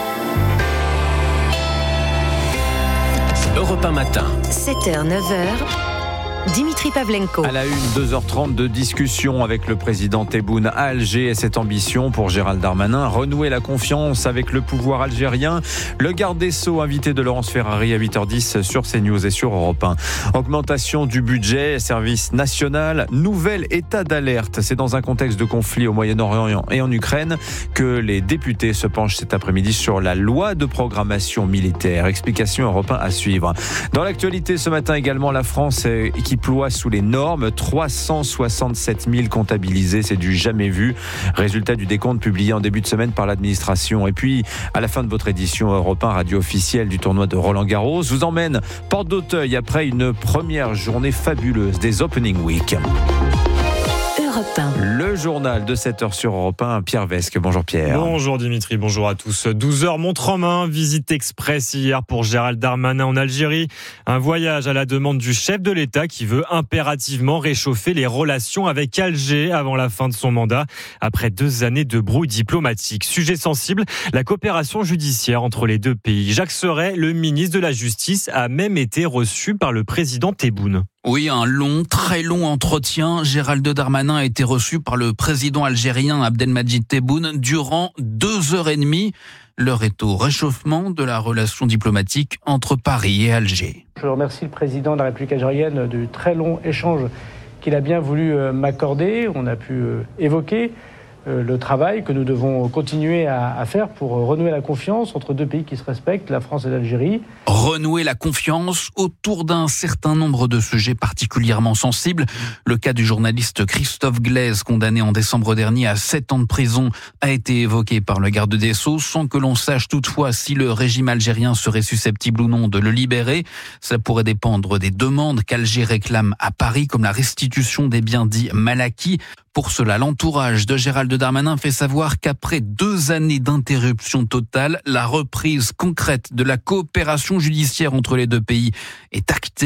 Europe un matin. sept heures, neuf heures. Dimitri Pavlenko. À la une, deux heures trente de discussion avec le président Tebboune à Alger et cette ambition pour Gérald Darmanin, renouer la confiance avec le pouvoir algérien. Le garde des Sceaux, invité de Laurence Ferrari à huit heures dix sur CNews et sur Europe un. Augmentation du budget, service national, nouvel état d'alerte. C'est dans un contexte de conflit au Moyen-Orient et en Ukraine que les députés se penchent cet après-midi sur la loi de programmation militaire. Explication Europe un à suivre. Dans l'actualité ce matin également, la France qui ploie sous les normes, trois cent soixante-sept mille comptabilisés, c'est du jamais vu. Résultat du décompte publié en début de semaine par l'administration. Et puis, à la fin de votre édition Europe un, radio officielle du tournoi de Roland Garros, vous emmène porte d'Auteuil après une première journée fabuleuse des Opening Week. Le journal de sept heures sur Europe un, Pierre Vesque. Bonjour Pierre. Bonjour Dimitri, bonjour à tous. douze heures montre en main, visite express hier pour Gérald Darmanin en Algérie. Un voyage à la demande du chef de l'État qui veut impérativement réchauffer les relations avec Alger avant la fin de son mandat, après deux années de brouille diplomatique. Sujet sensible, la coopération judiciaire entre les deux pays. Jacques Seray, le ministre de la Justice, a même été reçu par le président Tebboune. Oui, un long, très long entretien. Gérald Darmanin a été reçu par le président algérien Abdelmadjid Tebboune durant deux heures et demie. L'heure est au réchauffement de la relation diplomatique entre Paris et Alger. Je remercie le président de la République algérienne du très long échange qu'il a bien voulu m'accorder. On a pu évoquer le travail que nous devons continuer à faire pour renouer la confiance entre deux pays qui se respectent, la France et l'Algérie. Renouer la confiance autour d'un certain nombre de sujets particulièrement sensibles. Le cas du journaliste Christophe Glaise, condamné en décembre dernier à sept ans de prison, a été évoqué par le garde des Sceaux, sans que l'on sache toutefois si le régime algérien serait susceptible ou non de le libérer. Cela pourrait dépendre des demandes qu'Alger réclame à Paris, comme la restitution des biens dits mal acquis. Pour cela, l'entourage de Gérald Darmanin fait savoir qu'après deux années d'interruption totale, la reprise concrète de la coopération judiciaire entre les deux pays est actée.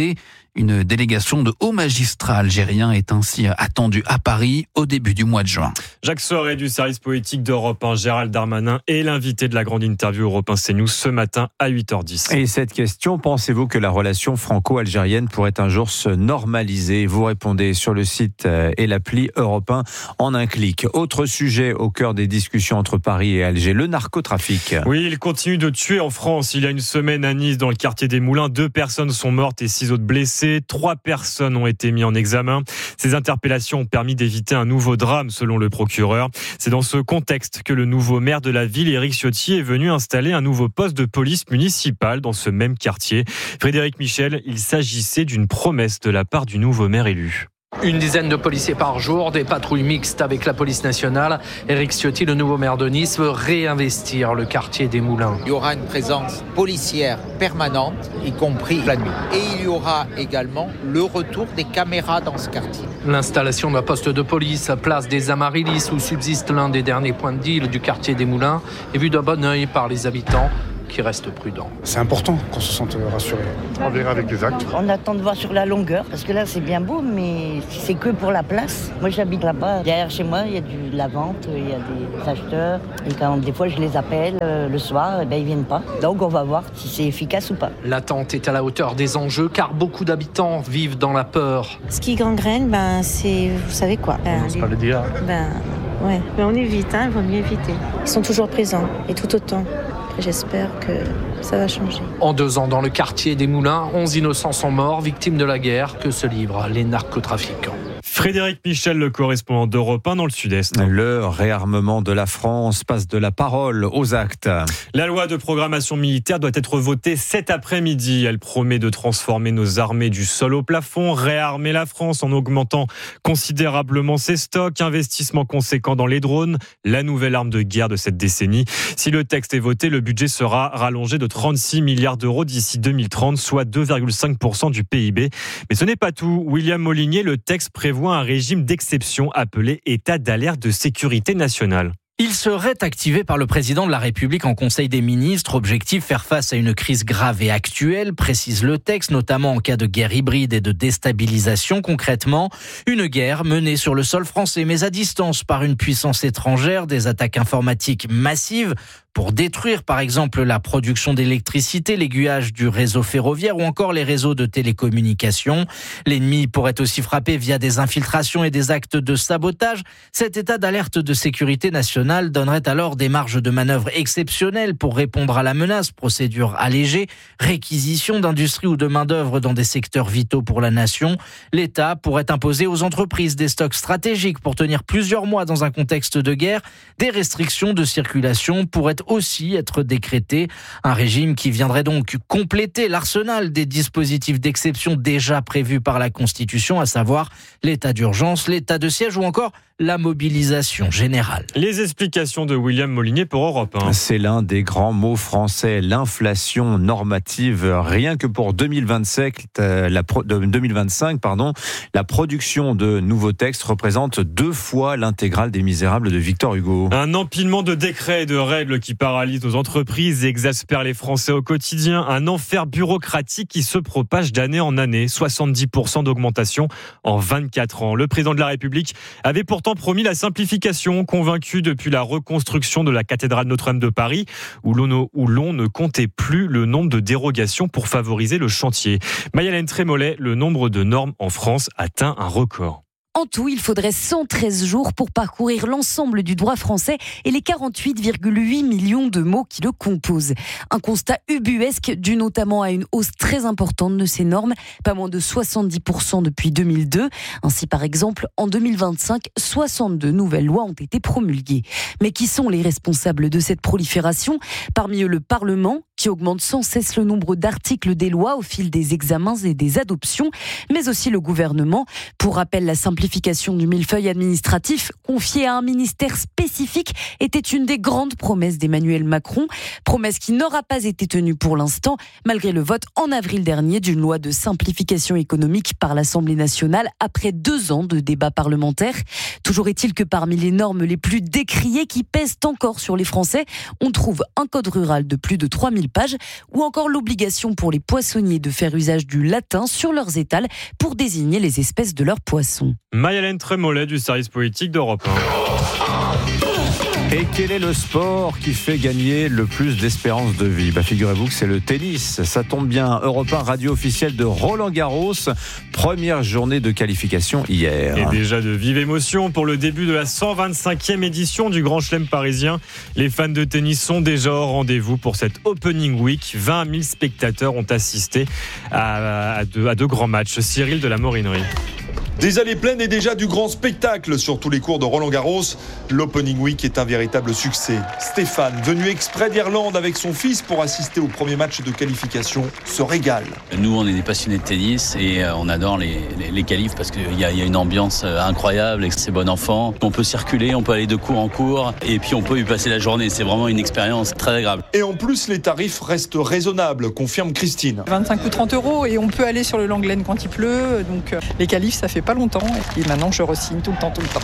Une délégation de hauts magistrats algériens est ainsi attendue à Paris au début du mois de juin. Jacques Soré du service politique d'Europe un, Gérald Darmanin est l'invité de la grande interview Europe un CNews ce matin à huit heures dix. Et cette question, pensez-vous que la relation franco-algérienne pourrait un jour se normaliser? Vous répondez sur le site et l'appli Europe un en un clic. Autre sujet au cœur des discussions entre Paris et Alger, le narcotrafic. Oui, il continue de tuer en France. Il y a une semaine à Nice, dans le quartier des Moulins, deux personnes sont mortes et six autres blessées. Trois personnes ont été mises en examen. Ces interpellations ont permis d'éviter un nouveau drame, selon le procureur. C'est dans ce contexte que le nouveau maire de la ville, Éric Ciotti, est venu installer un nouveau poste de police municipale dans ce même quartier. Frédéric Michel, il s'agissait d'une promesse de la part du nouveau maire élu. Une dizaine de policiers par jour, des patrouilles mixtes avec la police nationale. Éric Ciotti, le nouveau maire de Nice, veut réinvestir le quartier des Moulins. Il y aura une présence policière permanente, y compris la nuit. Et il y aura également le retour des caméras dans ce quartier. L'installation d'un poste de police à place des Amaryllis, où subsiste l'un des derniers points de deal du quartier des Moulins, est vue d'un bon œil par les habitants, qui reste prudent. C'est important qu'on se sente rassuré. On verra avec des actes. On attend de voir sur la longueur, parce que là c'est bien beau, mais si c'est que pour la place. Moi j'habite là-bas, derrière chez moi il y a du, de la vente, il y a des acheteurs, et quand des fois je les appelle euh, le soir, et ben, ils viennent pas. Donc on va voir si c'est efficace ou pas. L'attente est à la hauteur des enjeux, car beaucoup d'habitants vivent dans la peur. Ce qui gangrène, ben, c'est, vous savez quoi ben, On ne pas le dire. Ben, ouais, mais on évite, hein, il vaut mieux éviter. Ils sont toujours présents, et tout autant. J'espère que ça va changer. En deux ans, dans le quartier des Moulins, onze innocents sont morts, victimes de la guerre que se livrent les narcotrafiquants. Frédéric Michel, le correspondant d'Europe un dans le Sud-Est. Le réarmement de la France passe de la parole aux actes. La loi de programmation militaire doit être votée cet après-midi. Elle promet de transformer nos armées du sol au plafond, réarmer la France en augmentant considérablement ses stocks, investissement conséquent dans les drones, la nouvelle arme de guerre de cette décennie. Si le texte est voté, le budget sera rallongé de trente-six milliards d'euros d'ici deux mille trente, soit deux virgule cinq pour cent du P I B. Mais ce n'est pas tout. William Molinier, le texte prévoit un régime d'exception appelé état d'alerte de sécurité nationale. Il serait activé par le président de la République en Conseil des ministres. Objectif, faire face à une crise grave et actuelle, précise le texte, notamment en cas de guerre hybride et de déstabilisation. Concrètement, une guerre menée sur le sol français, mais à distance par une puissance étrangère, des attaques informatiques massives pour détruire par exemple la production d'électricité, l'aiguillage du réseau ferroviaire ou encore les réseaux de télécommunications. L'ennemi pourrait aussi frapper via des infiltrations et des actes de sabotage. Cet état d'alerte de sécurité nationale donnerait alors des marges de manœuvre exceptionnelles pour répondre à la menace, procédure allégée, réquisition d'industrie ou de main-d'œuvre dans des secteurs vitaux pour la nation. L'État pourrait imposer aux entreprises des stocks stratégiques pour tenir plusieurs mois dans un contexte de guerre. Des restrictions de circulation pourraient aussi être décrétées. Un régime qui viendrait donc compléter l'arsenal des dispositifs d'exception déjà prévus par la Constitution, à savoir l'état d'urgence, l'état de siège ou encore la mobilisation générale. Les explications de William Molinier pour Europe un. C'est l'un des grands mots français, l'inflation normative. Rien que pour deux mille vingt-cinq, la pro, deux mille vingt-cinq, pardon, la production de nouveaux textes représente deux fois l'intégrale des Misérables de Victor Hugo. Un empilement de décrets et de règles qui paralyse nos entreprises et exaspère les Français au quotidien. Un enfer bureaucratique qui se propage d'année en année. soixante-dix pour cent d'augmentation en vingt-quatre ans. Le président de la République avait pourtant promis la simplification, convaincu depuis la reconstruction de la cathédrale Notre-Dame de Paris, où l'on, où l'on ne comptait plus le nombre de dérogations pour favoriser le chantier. Maïlène Trémollet, le nombre de normes en France atteint un record. En tout, il faudrait cent treize jours pour parcourir l'ensemble du droit français et les quarante-huit virgule huit millions de mots qui le composent. Un constat ubuesque dû notamment à une hausse très importante de ces normes, pas moins de soixante-dix pour cent depuis deux mille deux. Ainsi, par exemple, en deux mille vingt-cinq, soixante-deux nouvelles lois ont été promulguées. Mais qui sont les responsables de cette prolifération ? Parmi eux, le Parlement, qui augmente sans cesse le nombre d'articles des lois au fil des examens et des adoptions, mais aussi le gouvernement. Pour rappel, la simplification du millefeuille administratif confié à un ministère spécifique était une des grandes promesses d'Emmanuel Macron, promesse qui n'aura pas été tenue pour l'instant, malgré le vote en avril dernier d'une loi de simplification économique par l'Assemblée nationale après deux ans de débats parlementaires. Toujours est-il que parmi les normes les plus décriées qui pèsent encore sur les Français, on trouve un code rural de plus de trois mille l'alpage, ou encore l'obligation pour les poissonniers de faire usage du latin sur leurs étals pour désigner les espèces de leurs poissons. Marie-Hélène Trémollet du service politique d'Europe un. Et quel est le sport qui fait gagner le plus d'espérance de vie ? Bah, figurez-vous que c'est le tennis. Ça tombe bien, Europe un, radio officielle de Roland-Garros. Première journée de qualification hier. Et déjà de vives émotions pour le début de la cent vingt-cinquième édition du Grand Chelem parisien. Les fans de tennis sont déjà au rendez-vous pour cette Opening Week. vingt mille spectateurs ont assisté à, à, deux, à deux grands matchs. Cyril de la Morinerie. Des allées pleines et déjà du grand spectacle sur tous les cours de Roland-Garros. L'Opening Week est un véritable succès. Stéphane, venu exprès d'Irlande avec son fils pour assister au premier match de qualification, se régale. Nous, on est des passionnés de tennis et on adore les, les, les qualifs parce qu'il y, y a une ambiance incroyable et c'est bon enfant. On peut circuler, on peut aller de cours en cours et puis on peut y passer la journée. C'est vraiment une expérience très agréable. Et en plus, les tarifs restent raisonnables, confirme Christine. vingt-cinq ou trente euros et on peut aller sur le Langlaine quand il pleut. Donc les qualifs, ça fait pas longtemps et maintenant je re-signe tout le temps, tout le temps.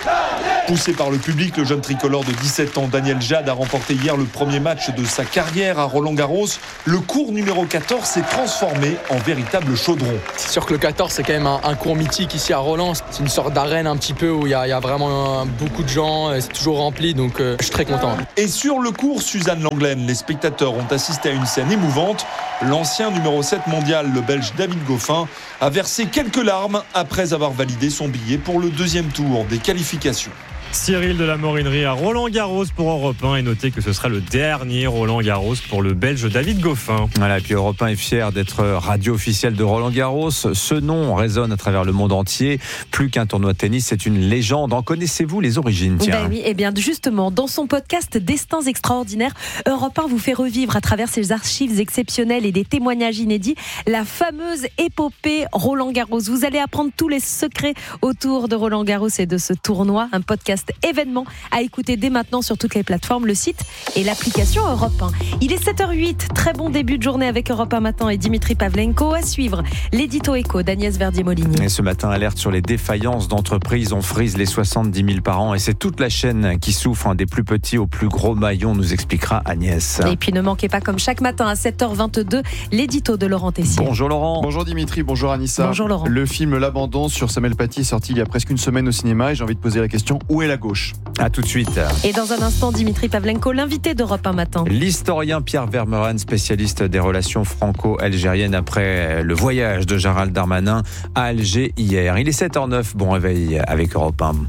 Poussé par le public, le jeune tricolore de dix-sept ans, Daniel Jade, a remporté hier le premier match de sa carrière à Roland-Garros. Le cours numéro quatorze s'est transformé en véritable chaudron. C'est sûr que le quatorze, c'est quand même un, un cours mythique ici à Roland. C'est une sorte d'arène un petit peu où il y, y a vraiment un, beaucoup de gens, c'est toujours rempli, donc euh, je suis très content. Et sur le cours Suzanne Langlaine, les spectateurs ont assisté à une scène émouvante. L'ancien numéro sept mondial, le Belge David Goffin, a versé quelques larmes après avoir validé son billet pour le deuxième tour des qualifications. Cyril de la Morinerie à Roland-Garros pour Europe un et notez que ce sera le dernier Roland-Garros pour le Belge David Goffin. Voilà, et puis Europe un est fier d'être radio officielle de Roland-Garros. Ce nom résonne à travers le monde entier. Plus qu'un tournoi de tennis, c'est une légende. En connaissez-vous les origines ? Tiens. Ben oui, et bien justement, dans son podcast Destins extraordinaires, Europe un vous fait revivre à travers ses archives exceptionnelles et des témoignages inédits la fameuse épopée Roland-Garros. Vous allez apprendre tous les secrets autour de Roland-Garros et de ce tournoi, un podcast événement à écouter dès maintenant sur toutes les plateformes, le site et l'application Europe un. Il est sept heures huit, très bon début de journée avec Europe un Matin et Dimitri Pavlenko. À suivre, l'édito écho d'Agnès Verdier-Molinier. Et ce matin, alerte sur les défaillances d'entreprises. On frise les soixante-dix mille par an et c'est toute la chaîne qui souffre, hein, des plus petits aux plus gros maillons, nous expliquera Agnès. Et puis ne manquez pas, comme chaque matin à sept heures vingt-deux, l'édito de Laurent Tessier. Bonjour Laurent. Bonjour Dimitri, bonjour Anissa. Bonjour Laurent. Le film L'Abandon sur Samuel Paty est sorti il y a presque une semaine au cinéma et j'ai envie de poser la question, où est la gauche ? À tout de suite. Et dans un instant, Dimitri Pavlenko, l'invité d'Europe un Matin. L'historien Pierre Vermeuren, spécialiste des relations franco-algériennes après le voyage de Gérald Darmanin à Alger hier. Il est sept heures neuf, bon réveil avec Europe un.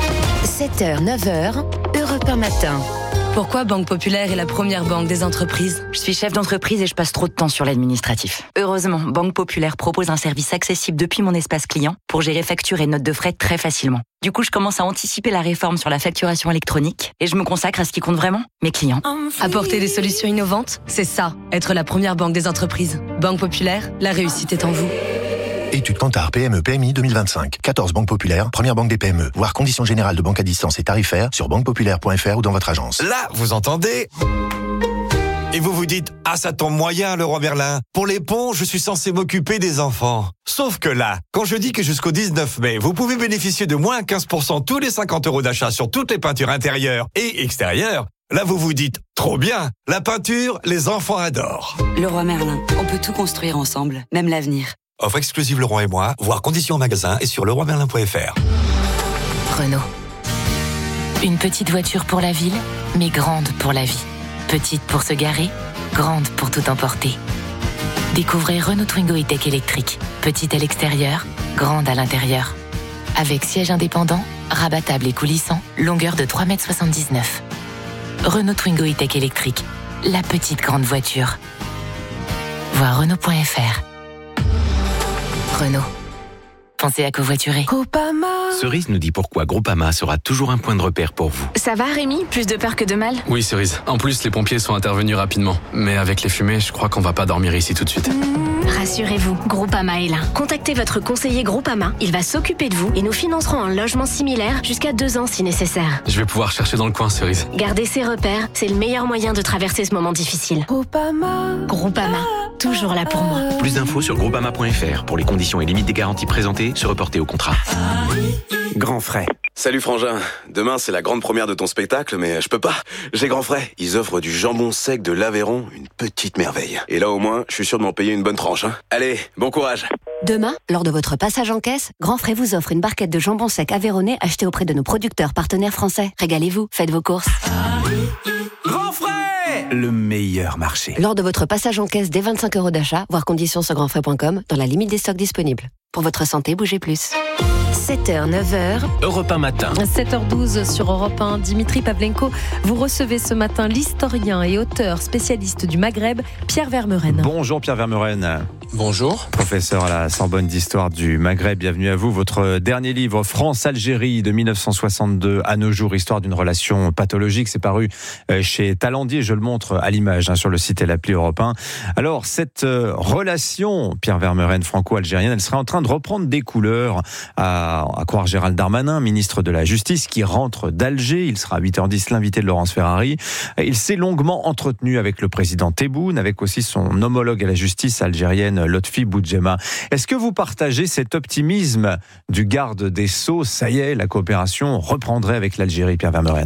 sept heures, neuf heures, Europe un Matin. Pourquoi Banque Populaire est la première banque des entreprises ? Je suis chef d'entreprise et je passe trop de temps sur l'administratif. Heureusement, Banque Populaire propose un service accessible depuis mon espace client pour gérer factures et notes de frais très facilement. Du coup, je commence à anticiper la réforme sur la facturation électronique et je me consacre à ce qui compte vraiment, mes clients. Apporter des solutions innovantes, c'est ça, être la première banque des entreprises. Banque Populaire, la réussite est en vous. Étude Kantar P M E P M I deux mille vingt-cinq. quatorze banques populaires, première banque des P M E. Voir conditions générales de banque à distance et tarifaires sur banque populaire point f r ou dans votre agence. Là, vous entendez ? Et vous vous dites, ah ça tombe moyen Leroy Merlin. Pour les ponts, je suis censé m'occuper des enfants. Sauf que là, quand je dis que jusqu'au dix-neuf mai, vous pouvez bénéficier de moins quinze pour cent tous les cinquante euros d'achat sur toutes les peintures intérieures et extérieures, là vous vous dites, trop bien, la peinture, les enfants adorent. Leroy Merlin, on peut tout construire ensemble, même l'avenir. Offre exclusive Leroy et moi, voir conditions en magasin et sur leroy merlin point f r. Renault. Une petite voiture pour la ville, mais grande pour la vie. Petite pour se garer, grande pour tout emporter. Découvrez Renault Twingo E-Tech électrique. Petite à l'extérieur, grande à l'intérieur. Avec siège indépendant, rabattable et coulissant, longueur de trois mètres soixante-dix-neuf. Renault Twingo E-Tech électrique. La petite grande voiture. Voir Renault point f r. Renault. Pensez à covoiturer. Groupama. Cerise nous dit pourquoi Groupama sera toujours un point de repère pour vous. Ça va Rémi ? Plus de peur que de mal ? Oui Cerise. En plus les pompiers sont intervenus rapidement. Mais avec les fumées, je crois qu'on va pas dormir ici tout de suite. Mmh, rassurez-vous, Groupama est là. Contactez votre conseiller Groupama. Il va s'occuper de vous et nous financerons un logement similaire jusqu'à deux ans si nécessaire. Je vais pouvoir chercher dans le coin Cerise. Garder ses repères, c'est le meilleur moyen de traverser ce moment difficile. Groupama. Groupama. Toujours là pour moi. Plus d'infos sur groupama point f r. Pour les conditions et limites des garanties présentées, se reporter au contrat. Grand frais. Salut Frangin, demain c'est la grande première de ton spectacle, mais je peux pas, j'ai Grand frais. Ils offrent du jambon sec de l'Aveyron, une petite merveille. Et là au moins, je suis sûr de m'en payer une bonne tranche. Hein. Allez, bon courage. Demain, lors de votre passage en caisse, Grand Frais vous offre une barquette de jambon sec aveyronnais achetée auprès de nos producteurs partenaires français. Régalez-vous, faites vos courses. Grand frais, le meilleur marché. Lors de votre passage en caisse dès vingt-cinq euros d'achat, voir conditions sur grandfrais point com, dans la limite des stocks disponibles. Pour votre santé, bougez plus. sept heures, neuf heures. Europe un matin. sept heures douze sur Europe un. Dimitri Pavlenko, vous recevez ce matin l'historien et auteur spécialiste du Maghreb, Pierre Vermeuren. Bonjour Pierre Vermeuren. Bonjour. Professeur à la Sorbonne d'histoire du Maghreb, bienvenue à vous. Votre dernier livre, France-Algérie, de mille neuf cent soixante-deux à nos jours, histoire d'une relation pathologique, c'est paru chez Talandier, je le montre à l'image hein, sur le site et l'appli Europe un. Alors, cette relation, Pierre Vermeuren, franco-algérienne, elle serait en train de reprendre des couleurs, à, à croire Gérald Darmanin, ministre de la Justice, qui rentre d'Alger. Il sera à huit heures dix l'invité de Laurence Ferrari. Il s'est longuement entretenu avec le président Tebboune, avec aussi son homologue à la justice algérienne, Lotfi Boudjema. Est-ce que vous partagez cet optimisme du garde des Sceaux? Ça y est, la coopération reprendrait avec l'Algérie, Pierre Vermeuren.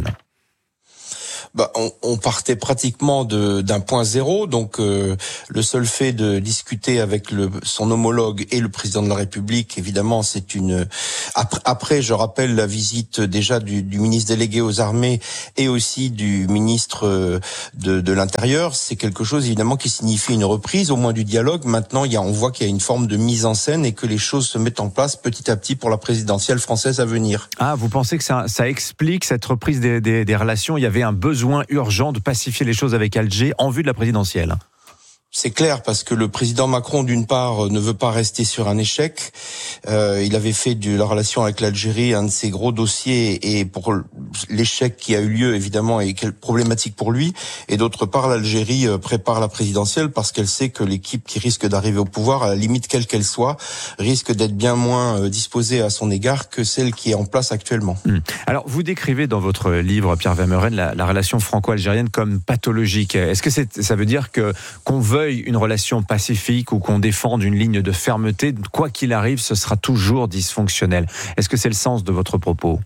Bah, on, on partait pratiquement de, d'un point zéro, donc euh, le seul fait de discuter avec le, son homologue et le président de la République, évidemment, c'est une. Après, après, je rappelle la visite déjà du, du ministre délégué aux armées et aussi du ministre de, de l'Intérieur. C'est quelque chose évidemment qui signifie une reprise, au moins du dialogue. Maintenant, il y a, on voit qu'il y a une forme de mise en scène et que les choses se mettent en place petit à petit pour la présidentielle française à venir. Ah, vous pensez que ça, ça explique cette reprise des, des, des relations? Il y avait un besoin urgent de pacifier les choses avec Alger en vue de la présidentielle. C'est clair, parce que le président Macron, d'une part, ne veut pas rester sur un échec. Euh, il avait fait de la relation avec l'Algérie un de ses gros dossiers, et pour l'échec qui a eu lieu, évidemment, est problématique pour lui. Et d'autre part, l'Algérie prépare la présidentielle parce qu'elle sait que l'équipe qui risque d'arriver au pouvoir, à la limite quelle qu'elle soit, risque d'être bien moins disposée à son égard que celle qui est en place actuellement. Hum. Alors, vous décrivez dans votre livre, Pierre Vermeuren, la, la relation franco-algérienne comme pathologique. Est-ce que c'est, ça veut dire que qu'on veuille une relation pacifique ou qu'on défende une ligne de fermeté, quoi qu'il arrive, ce sera toujours dysfonctionnel? Est-ce que c'est le sens de votre propos?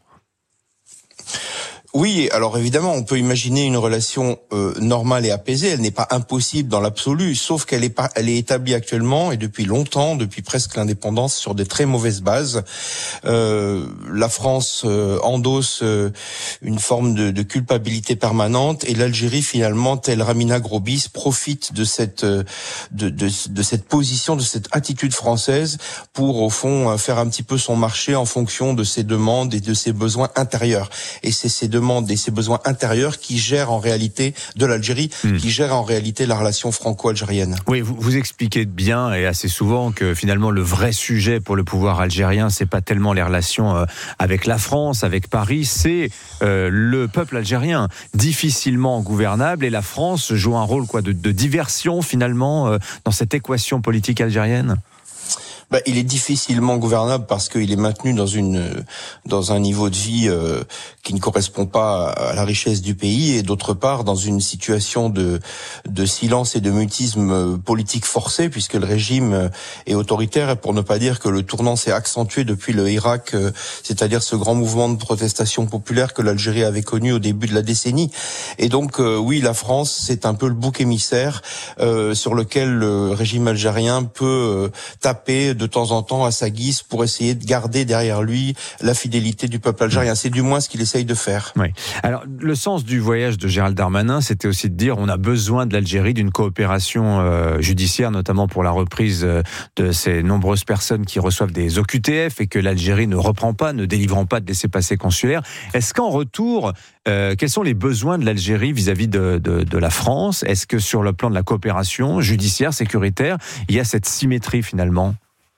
Oui, alors évidemment, on peut imaginer une relation euh, normale et apaisée. Elle n'est pas impossible dans l'absolu, sauf qu'elle est pas, elle est établie actuellement et depuis longtemps, depuis presque l'indépendance, sur des très mauvaises bases. Euh, la France euh, endosse euh, une forme de, de culpabilité permanente, et l'Algérie, finalement, telle Ramina Grosbis, profite de cette de, de, de cette position, de cette attitude française pour, au fond, faire un petit peu son marché en fonction de ses demandes et de ses besoins intérieurs. Et c'est ces demandes et ses besoins intérieurs qui gèrent en réalité de l'Algérie, mmh. qui gèrent en réalité la relation franco-algérienne. Oui, vous, vous expliquez bien et assez souvent que finalement le vrai sujet pour le pouvoir algérien, c'est pas tellement les relations euh, avec la France, avec Paris, c'est euh, le peuple algérien, difficilement gouvernable, et la France joue un rôle quoi de, de diversion finalement euh, dans cette équation politique algérienne. Bah, il est difficilement gouvernable parce qu'il est maintenu dans une dans un niveau de vie euh, qui ne correspond pas à la richesse du pays, et d'autre part dans une situation de de silence et de mutisme politique forcé, puisque le régime est autoritaire, et pour ne pas dire que le tournant s'est accentué depuis le Irak, euh, c'est-à-dire ce grand mouvement de protestation populaire que l'Algérie avait connu au début de la décennie. Et donc euh, oui, la France, c'est un peu le bouc émissaire euh, sur lequel le régime algérien peut euh, taper de temps en temps à sa guise pour essayer de garder derrière lui la fidélité du peuple algérien. C'est du moins ce qu'il essaye de faire. Oui. Alors, le sens du voyage de Gérald Darmanin, c'était aussi de dire on a besoin de l'Algérie, d'une coopération euh, judiciaire, notamment pour la reprise euh, de ces nombreuses personnes qui reçoivent des O Q T F, et que l'Algérie ne reprend pas, ne délivrant pas de laissez-passer consulaires. Est-ce qu'en retour, euh, quels sont les besoins de l'Algérie vis-à-vis de, de, de la France? Est-ce que sur le plan de la coopération judiciaire, sécuritaire, il y a cette symétrie finalement?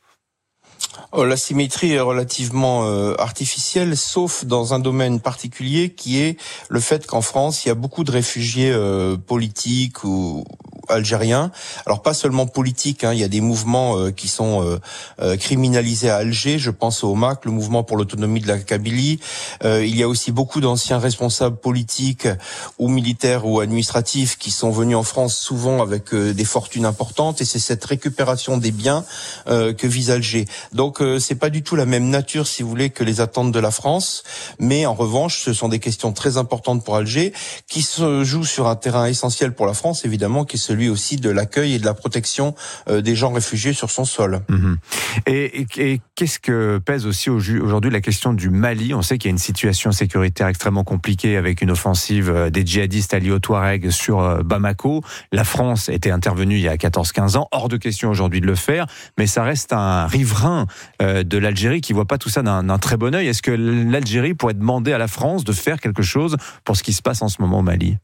La symétrie est relativement euh, artificielle, sauf dans un domaine particulier qui est le fait qu'en France, il y a beaucoup de réfugiés euh, politiques ou algériens. Alors pas seulement politiques, hein, il y a des mouvements euh, qui sont euh, euh, criminalisés à Alger. Je pense au M A C, le mouvement pour l'autonomie de la Kabylie. Euh, il y a aussi beaucoup d'anciens responsables politiques ou militaires ou administratifs qui sont venus en France souvent avec euh, des fortunes importantes, et c'est cette récupération des biens euh, que vise Alger. Donc euh, c'est pas du tout la même nature, si vous voulez, que les attentes de la France, mais en revanche, ce sont des questions très importantes pour Alger qui se jouent sur un terrain essentiel pour la France, évidemment, qui est celui aussi de l'accueil et de la protection euh, des gens réfugiés sur son sol. Mmh. Et, et, et qu'est-ce que pèse aussi aujourd'hui la question du Mali? On sait qu'il y a une situation sécuritaire extrêmement compliquée avec une offensive des djihadistes alliés aux Touaregs sur Bamako. La France était intervenue il y a quatorze quinze ans, hors de question aujourd'hui de le faire, mais ça reste un riverain de l'Algérie qui voit pas tout ça d'un, d'un très bon œil. Est-ce que l'Algérie pourrait demander à la France de faire quelque chose pour ce qui se passe en ce moment au Mali?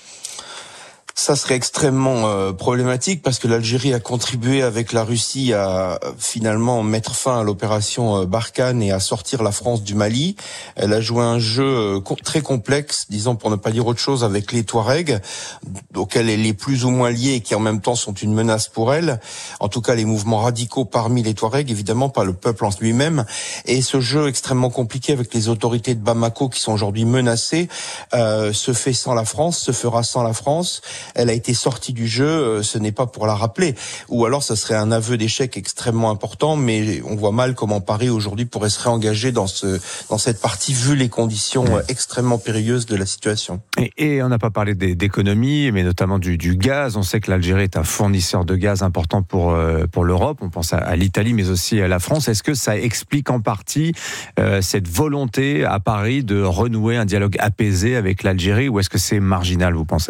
Ça serait extrêmement euh, problématique parce que l'Algérie a contribué avec la Russie à euh, finalement mettre fin à l'opération euh, Barkhane et à sortir la France du Mali. Elle a joué un jeu euh, co- très complexe, disons pour ne pas dire autre chose, avec les Touaregs, auxquels elle est plus ou moins liée et qui en même temps sont une menace pour elle. En tout cas, les mouvements radicaux parmi les Touaregs, évidemment pas le peuple en lui-même. Et ce jeu extrêmement compliqué avec les autorités de Bamako qui sont aujourd'hui menacées euh, se fait sans la France, se fera sans la France. Elle a été sortie du jeu, ce n'est pas pour la rappeler. Ou alors, ça serait un aveu d'échec extrêmement important, mais on voit mal comment Paris aujourd'hui pourrait se réengager dans ce dans cette partie vu les conditions mmh. extrêmement périlleuses de la situation. Et, et on n'a pas parlé des, d'économie, mais notamment du, du gaz. On sait que l'Algérie est un fournisseur de gaz important pour euh, pour l'Europe. On pense à, à l'Italie, mais aussi à la France. Est-ce que ça explique en partie euh, cette volonté à Paris de renouer un dialogue apaisé avec l'Algérie, ou est-ce que c'est marginal, vous pensez ?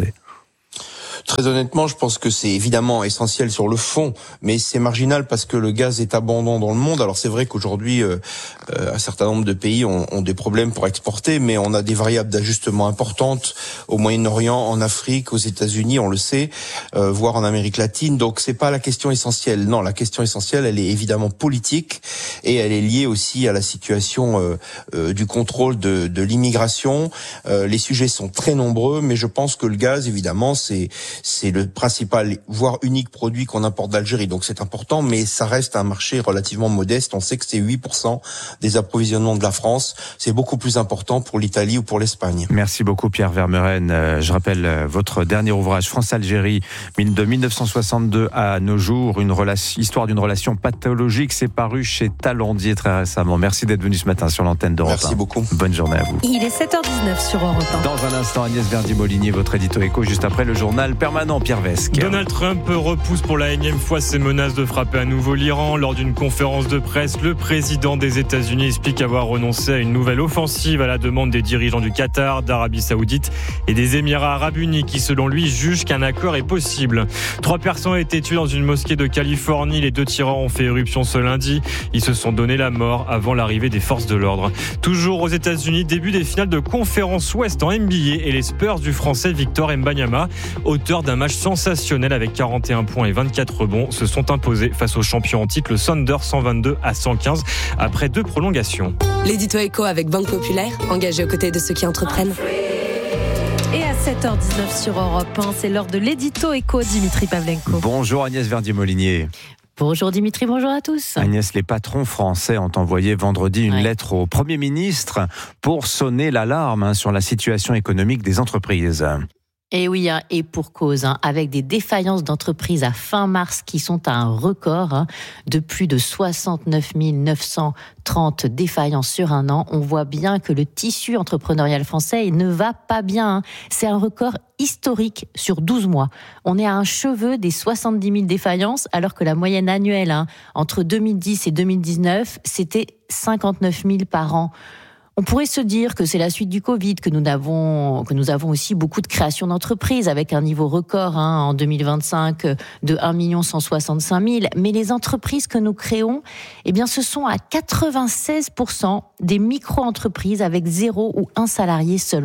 Très honnêtement, je pense que c'est évidemment essentiel sur le fond, mais c'est marginal parce que le gaz est abondant dans le monde. Alors c'est vrai qu'aujourd'hui, euh, euh, un certain nombre de pays ont, ont des problèmes pour exporter, mais on a des variables d'ajustement importantes au Moyen-Orient, en Afrique, aux États-Unis, on le sait, euh, voire en Amérique latine. Donc c'est pas la question essentielle. Non, la question essentielle, elle est évidemment politique et elle est liée aussi à la situation euh, euh, du contrôle de, de l'immigration. Euh, les sujets sont très nombreux, mais je pense que le gaz, évidemment, c'est c'est le principal, voire unique produit qu'on importe d'Algérie. Donc c'est important, mais ça reste un marché relativement modeste. On sait que c'est huit pour cent des approvisionnements de la France. C'est beaucoup plus important pour l'Italie ou pour l'Espagne. Merci beaucoup Pierre Vermeuren. Je rappelle votre dernier ouvrage, France-Algérie, de dix-neuf cent soixante-deux à nos jours, une relation, histoire d'une relation pathologique. C'est paru chez Talandier très récemment. Merci d'être venu ce matin sur l'antenne d'Europe un. Merci beaucoup. Bonne journée à vous. Il est sept heures dix-neuf sur Europe un. Dans un instant, Agnès Verdi-Molinier, votre édito éco, juste après le journal permanent, Pierre Vesque. Donald Trump repousse pour la énième fois ses menaces de frapper à nouveau l'Iran. Lors d'une conférence de presse, le président des États-Unis explique avoir renoncé à une nouvelle offensive à la demande des dirigeants du Qatar, d'Arabie Saoudite et des Émirats Arabes Unis qui, selon lui, jugent qu'un accord est possible. Trois personnes ont été tuées dans une mosquée de Californie. Les deux tireurs ont fait éruption ce lundi. Ils se sont donné la mort avant l'arrivée des forces de l'ordre. Toujours aux États-Unis, début des finales de conférence Ouest en N B A et les Spurs du Français Victor Wembanyama, auteur d'un match sensationnel avec quarante et un points et vingt-quatre rebonds, se sont imposés face aux champions en titre, le Thunder cent vingt-deux à cent quinze, après deux prolongations. L'édito éco avec Banque Populaire, engagé aux côtés de ceux qui entreprennent. Et à sept heures dix-neuf sur Europe un, c'est l'heure de l'édito éco, Dimitri Pavlenko. Bonjour Agnès Verdier-Molinier. Bonjour Dimitri, bonjour à tous. Agnès, les patrons français ont envoyé vendredi une ouais. lettre au Premier ministre pour sonner l'alarme hein, sur la situation économique des entreprises. Et oui, hein, et pour cause, hein, avec des défaillances d'entreprises à fin mars qui sont à un record hein, de plus de soixante-neuf mille neuf cent trente défaillances sur un an, on voit bien que le tissu entrepreneurial français ne va pas bien. Hein. C'est un record historique sur douze mois. On est à un cheveu des soixante-dix mille défaillances, alors que la moyenne annuelle hein, entre deux mille dix et deux mille dix-neuf, c'était cinquante-neuf mille par an. On pourrait se dire que c'est la suite du Covid, que nous avons, que nous avons aussi beaucoup de création d'entreprises avec un niveau record hein, en deux mille vingt-cinq de un million cent soixante-cinq mille. Mais les entreprises que nous créons, eh bien, ce sont à quatre-vingt-seize pour cent des micro-entreprises avec zéro ou un salarié seulement.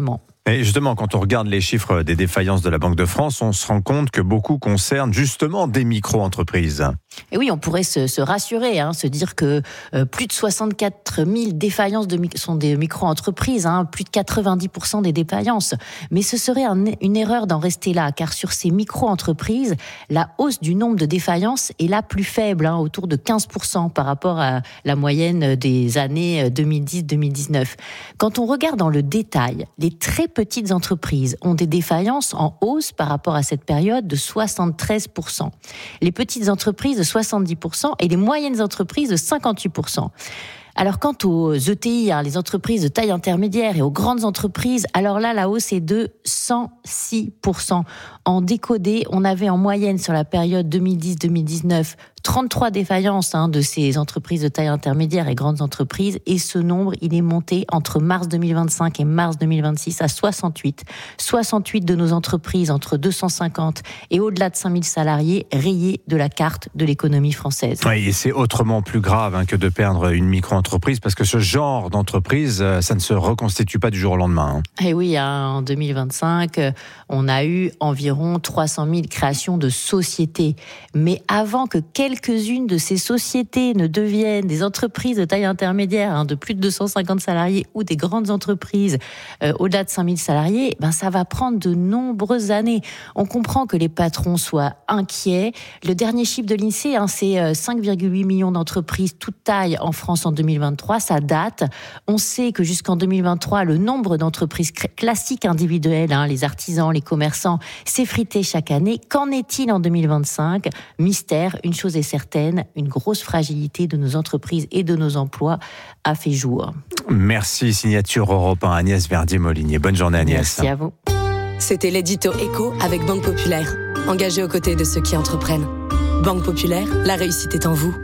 Et justement, quand on regarde les chiffres des défaillances de la Banque de France, on se rend compte que beaucoup concernent justement des micro-entreprises. Et oui, on pourrait se, se rassurer, hein, se dire que euh, plus de soixante-quatre mille défaillances de, sont des micro-entreprises, hein, plus de quatre-vingt-dix pour cent des défaillances. Mais ce serait un, une erreur d'en rester là, car sur ces micro-entreprises, la hausse du nombre de défaillances est la plus faible, hein, autour de quinze pour cent par rapport à la moyenne des années deux mille dix deux mille dix-neuf. Quand on regarde dans le détail, les très petites entreprises ont des défaillances en hausse par rapport à cette période de soixante-treize pour cent. Les petites entreprises de soixante-dix pour cent et les moyennes entreprises de cinquante-huit pour cent. Alors quant aux E T I, hein, les entreprises de taille intermédiaire et aux grandes entreprises, alors là, la hausse est de cent six pour cent. En décodé, on avait en moyenne sur la période deux mille dix deux mille dix-neuf trente-trois défaillances hein, de ces entreprises de taille intermédiaire et grandes entreprises. Et ce nombre, il est monté entre mars deux mille vingt-cinq et mars deux mille vingt-six à soixante-huit. soixante-huit de nos entreprises entre deux cent cinquante et au-delà de cinq mille salariés rayés de la carte de l'économie française. Oui, et c'est autrement plus grave hein, que de perdre une micro-entreprise parce que ce genre d'entreprise, ça ne se reconstitue pas du jour au lendemain. Hein. Et oui, hein, en deux mille vingt-cinq, on a eu environ trois cent mille créations de sociétés. Mais avant que quelques Quelques-unes de ces sociétés ne deviennent des entreprises de taille intermédiaire, hein, de plus de deux cent cinquante salariés ou des grandes entreprises euh, au-delà de cinq mille salariés, ben ça va prendre de nombreuses années. On comprend que les patrons soient inquiets. Le dernier chiffre de l'INSEE, hein, c'est cinq virgule huit millions d'entreprises, toutes tailles en France en deux mille vingt-trois. Ça date. On sait que jusqu'en deux mille vingt-trois, le nombre d'entreprises classiques individuelles, hein, les artisans, les commerçants, s'effritait chaque année. Qu'en est-il en deux mille vingt-cinq ? Mystère, une chose est certaine, une grosse fragilité de nos entreprises et de nos emplois a fait jour. Merci, signature Europe un, Agnès Verdier-Molinier. Bonne journée Agnès. Merci à vous. C'était l'édito Écho avec Banque Populaire. Engagé aux côtés de ceux qui entreprennent. Banque Populaire, la réussite est en vous.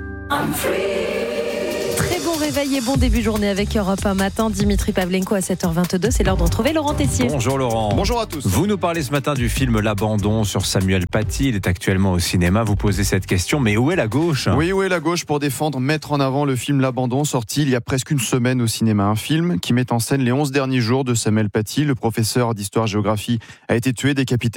Très bon réveil et bon début de journée avec Europe un matin. Dimitri Pavlenko à sept heures vingt-deux. C'est l'heure de retrouver Laurent Tessier. Bonjour Laurent. Bonjour à tous. Vous nous parlez ce matin du film L'Abandon sur Samuel Paty. Il est actuellement au cinéma. Vous posez cette question, mais où est la gauche ? Oui, où est la gauche pour défendre, mettre en avant le film L'Abandon, sorti il y a presque une semaine au cinéma. Un film qui met en scène les onze derniers jours de Samuel Paty. Le professeur d'histoire-géographie a été tué, décapité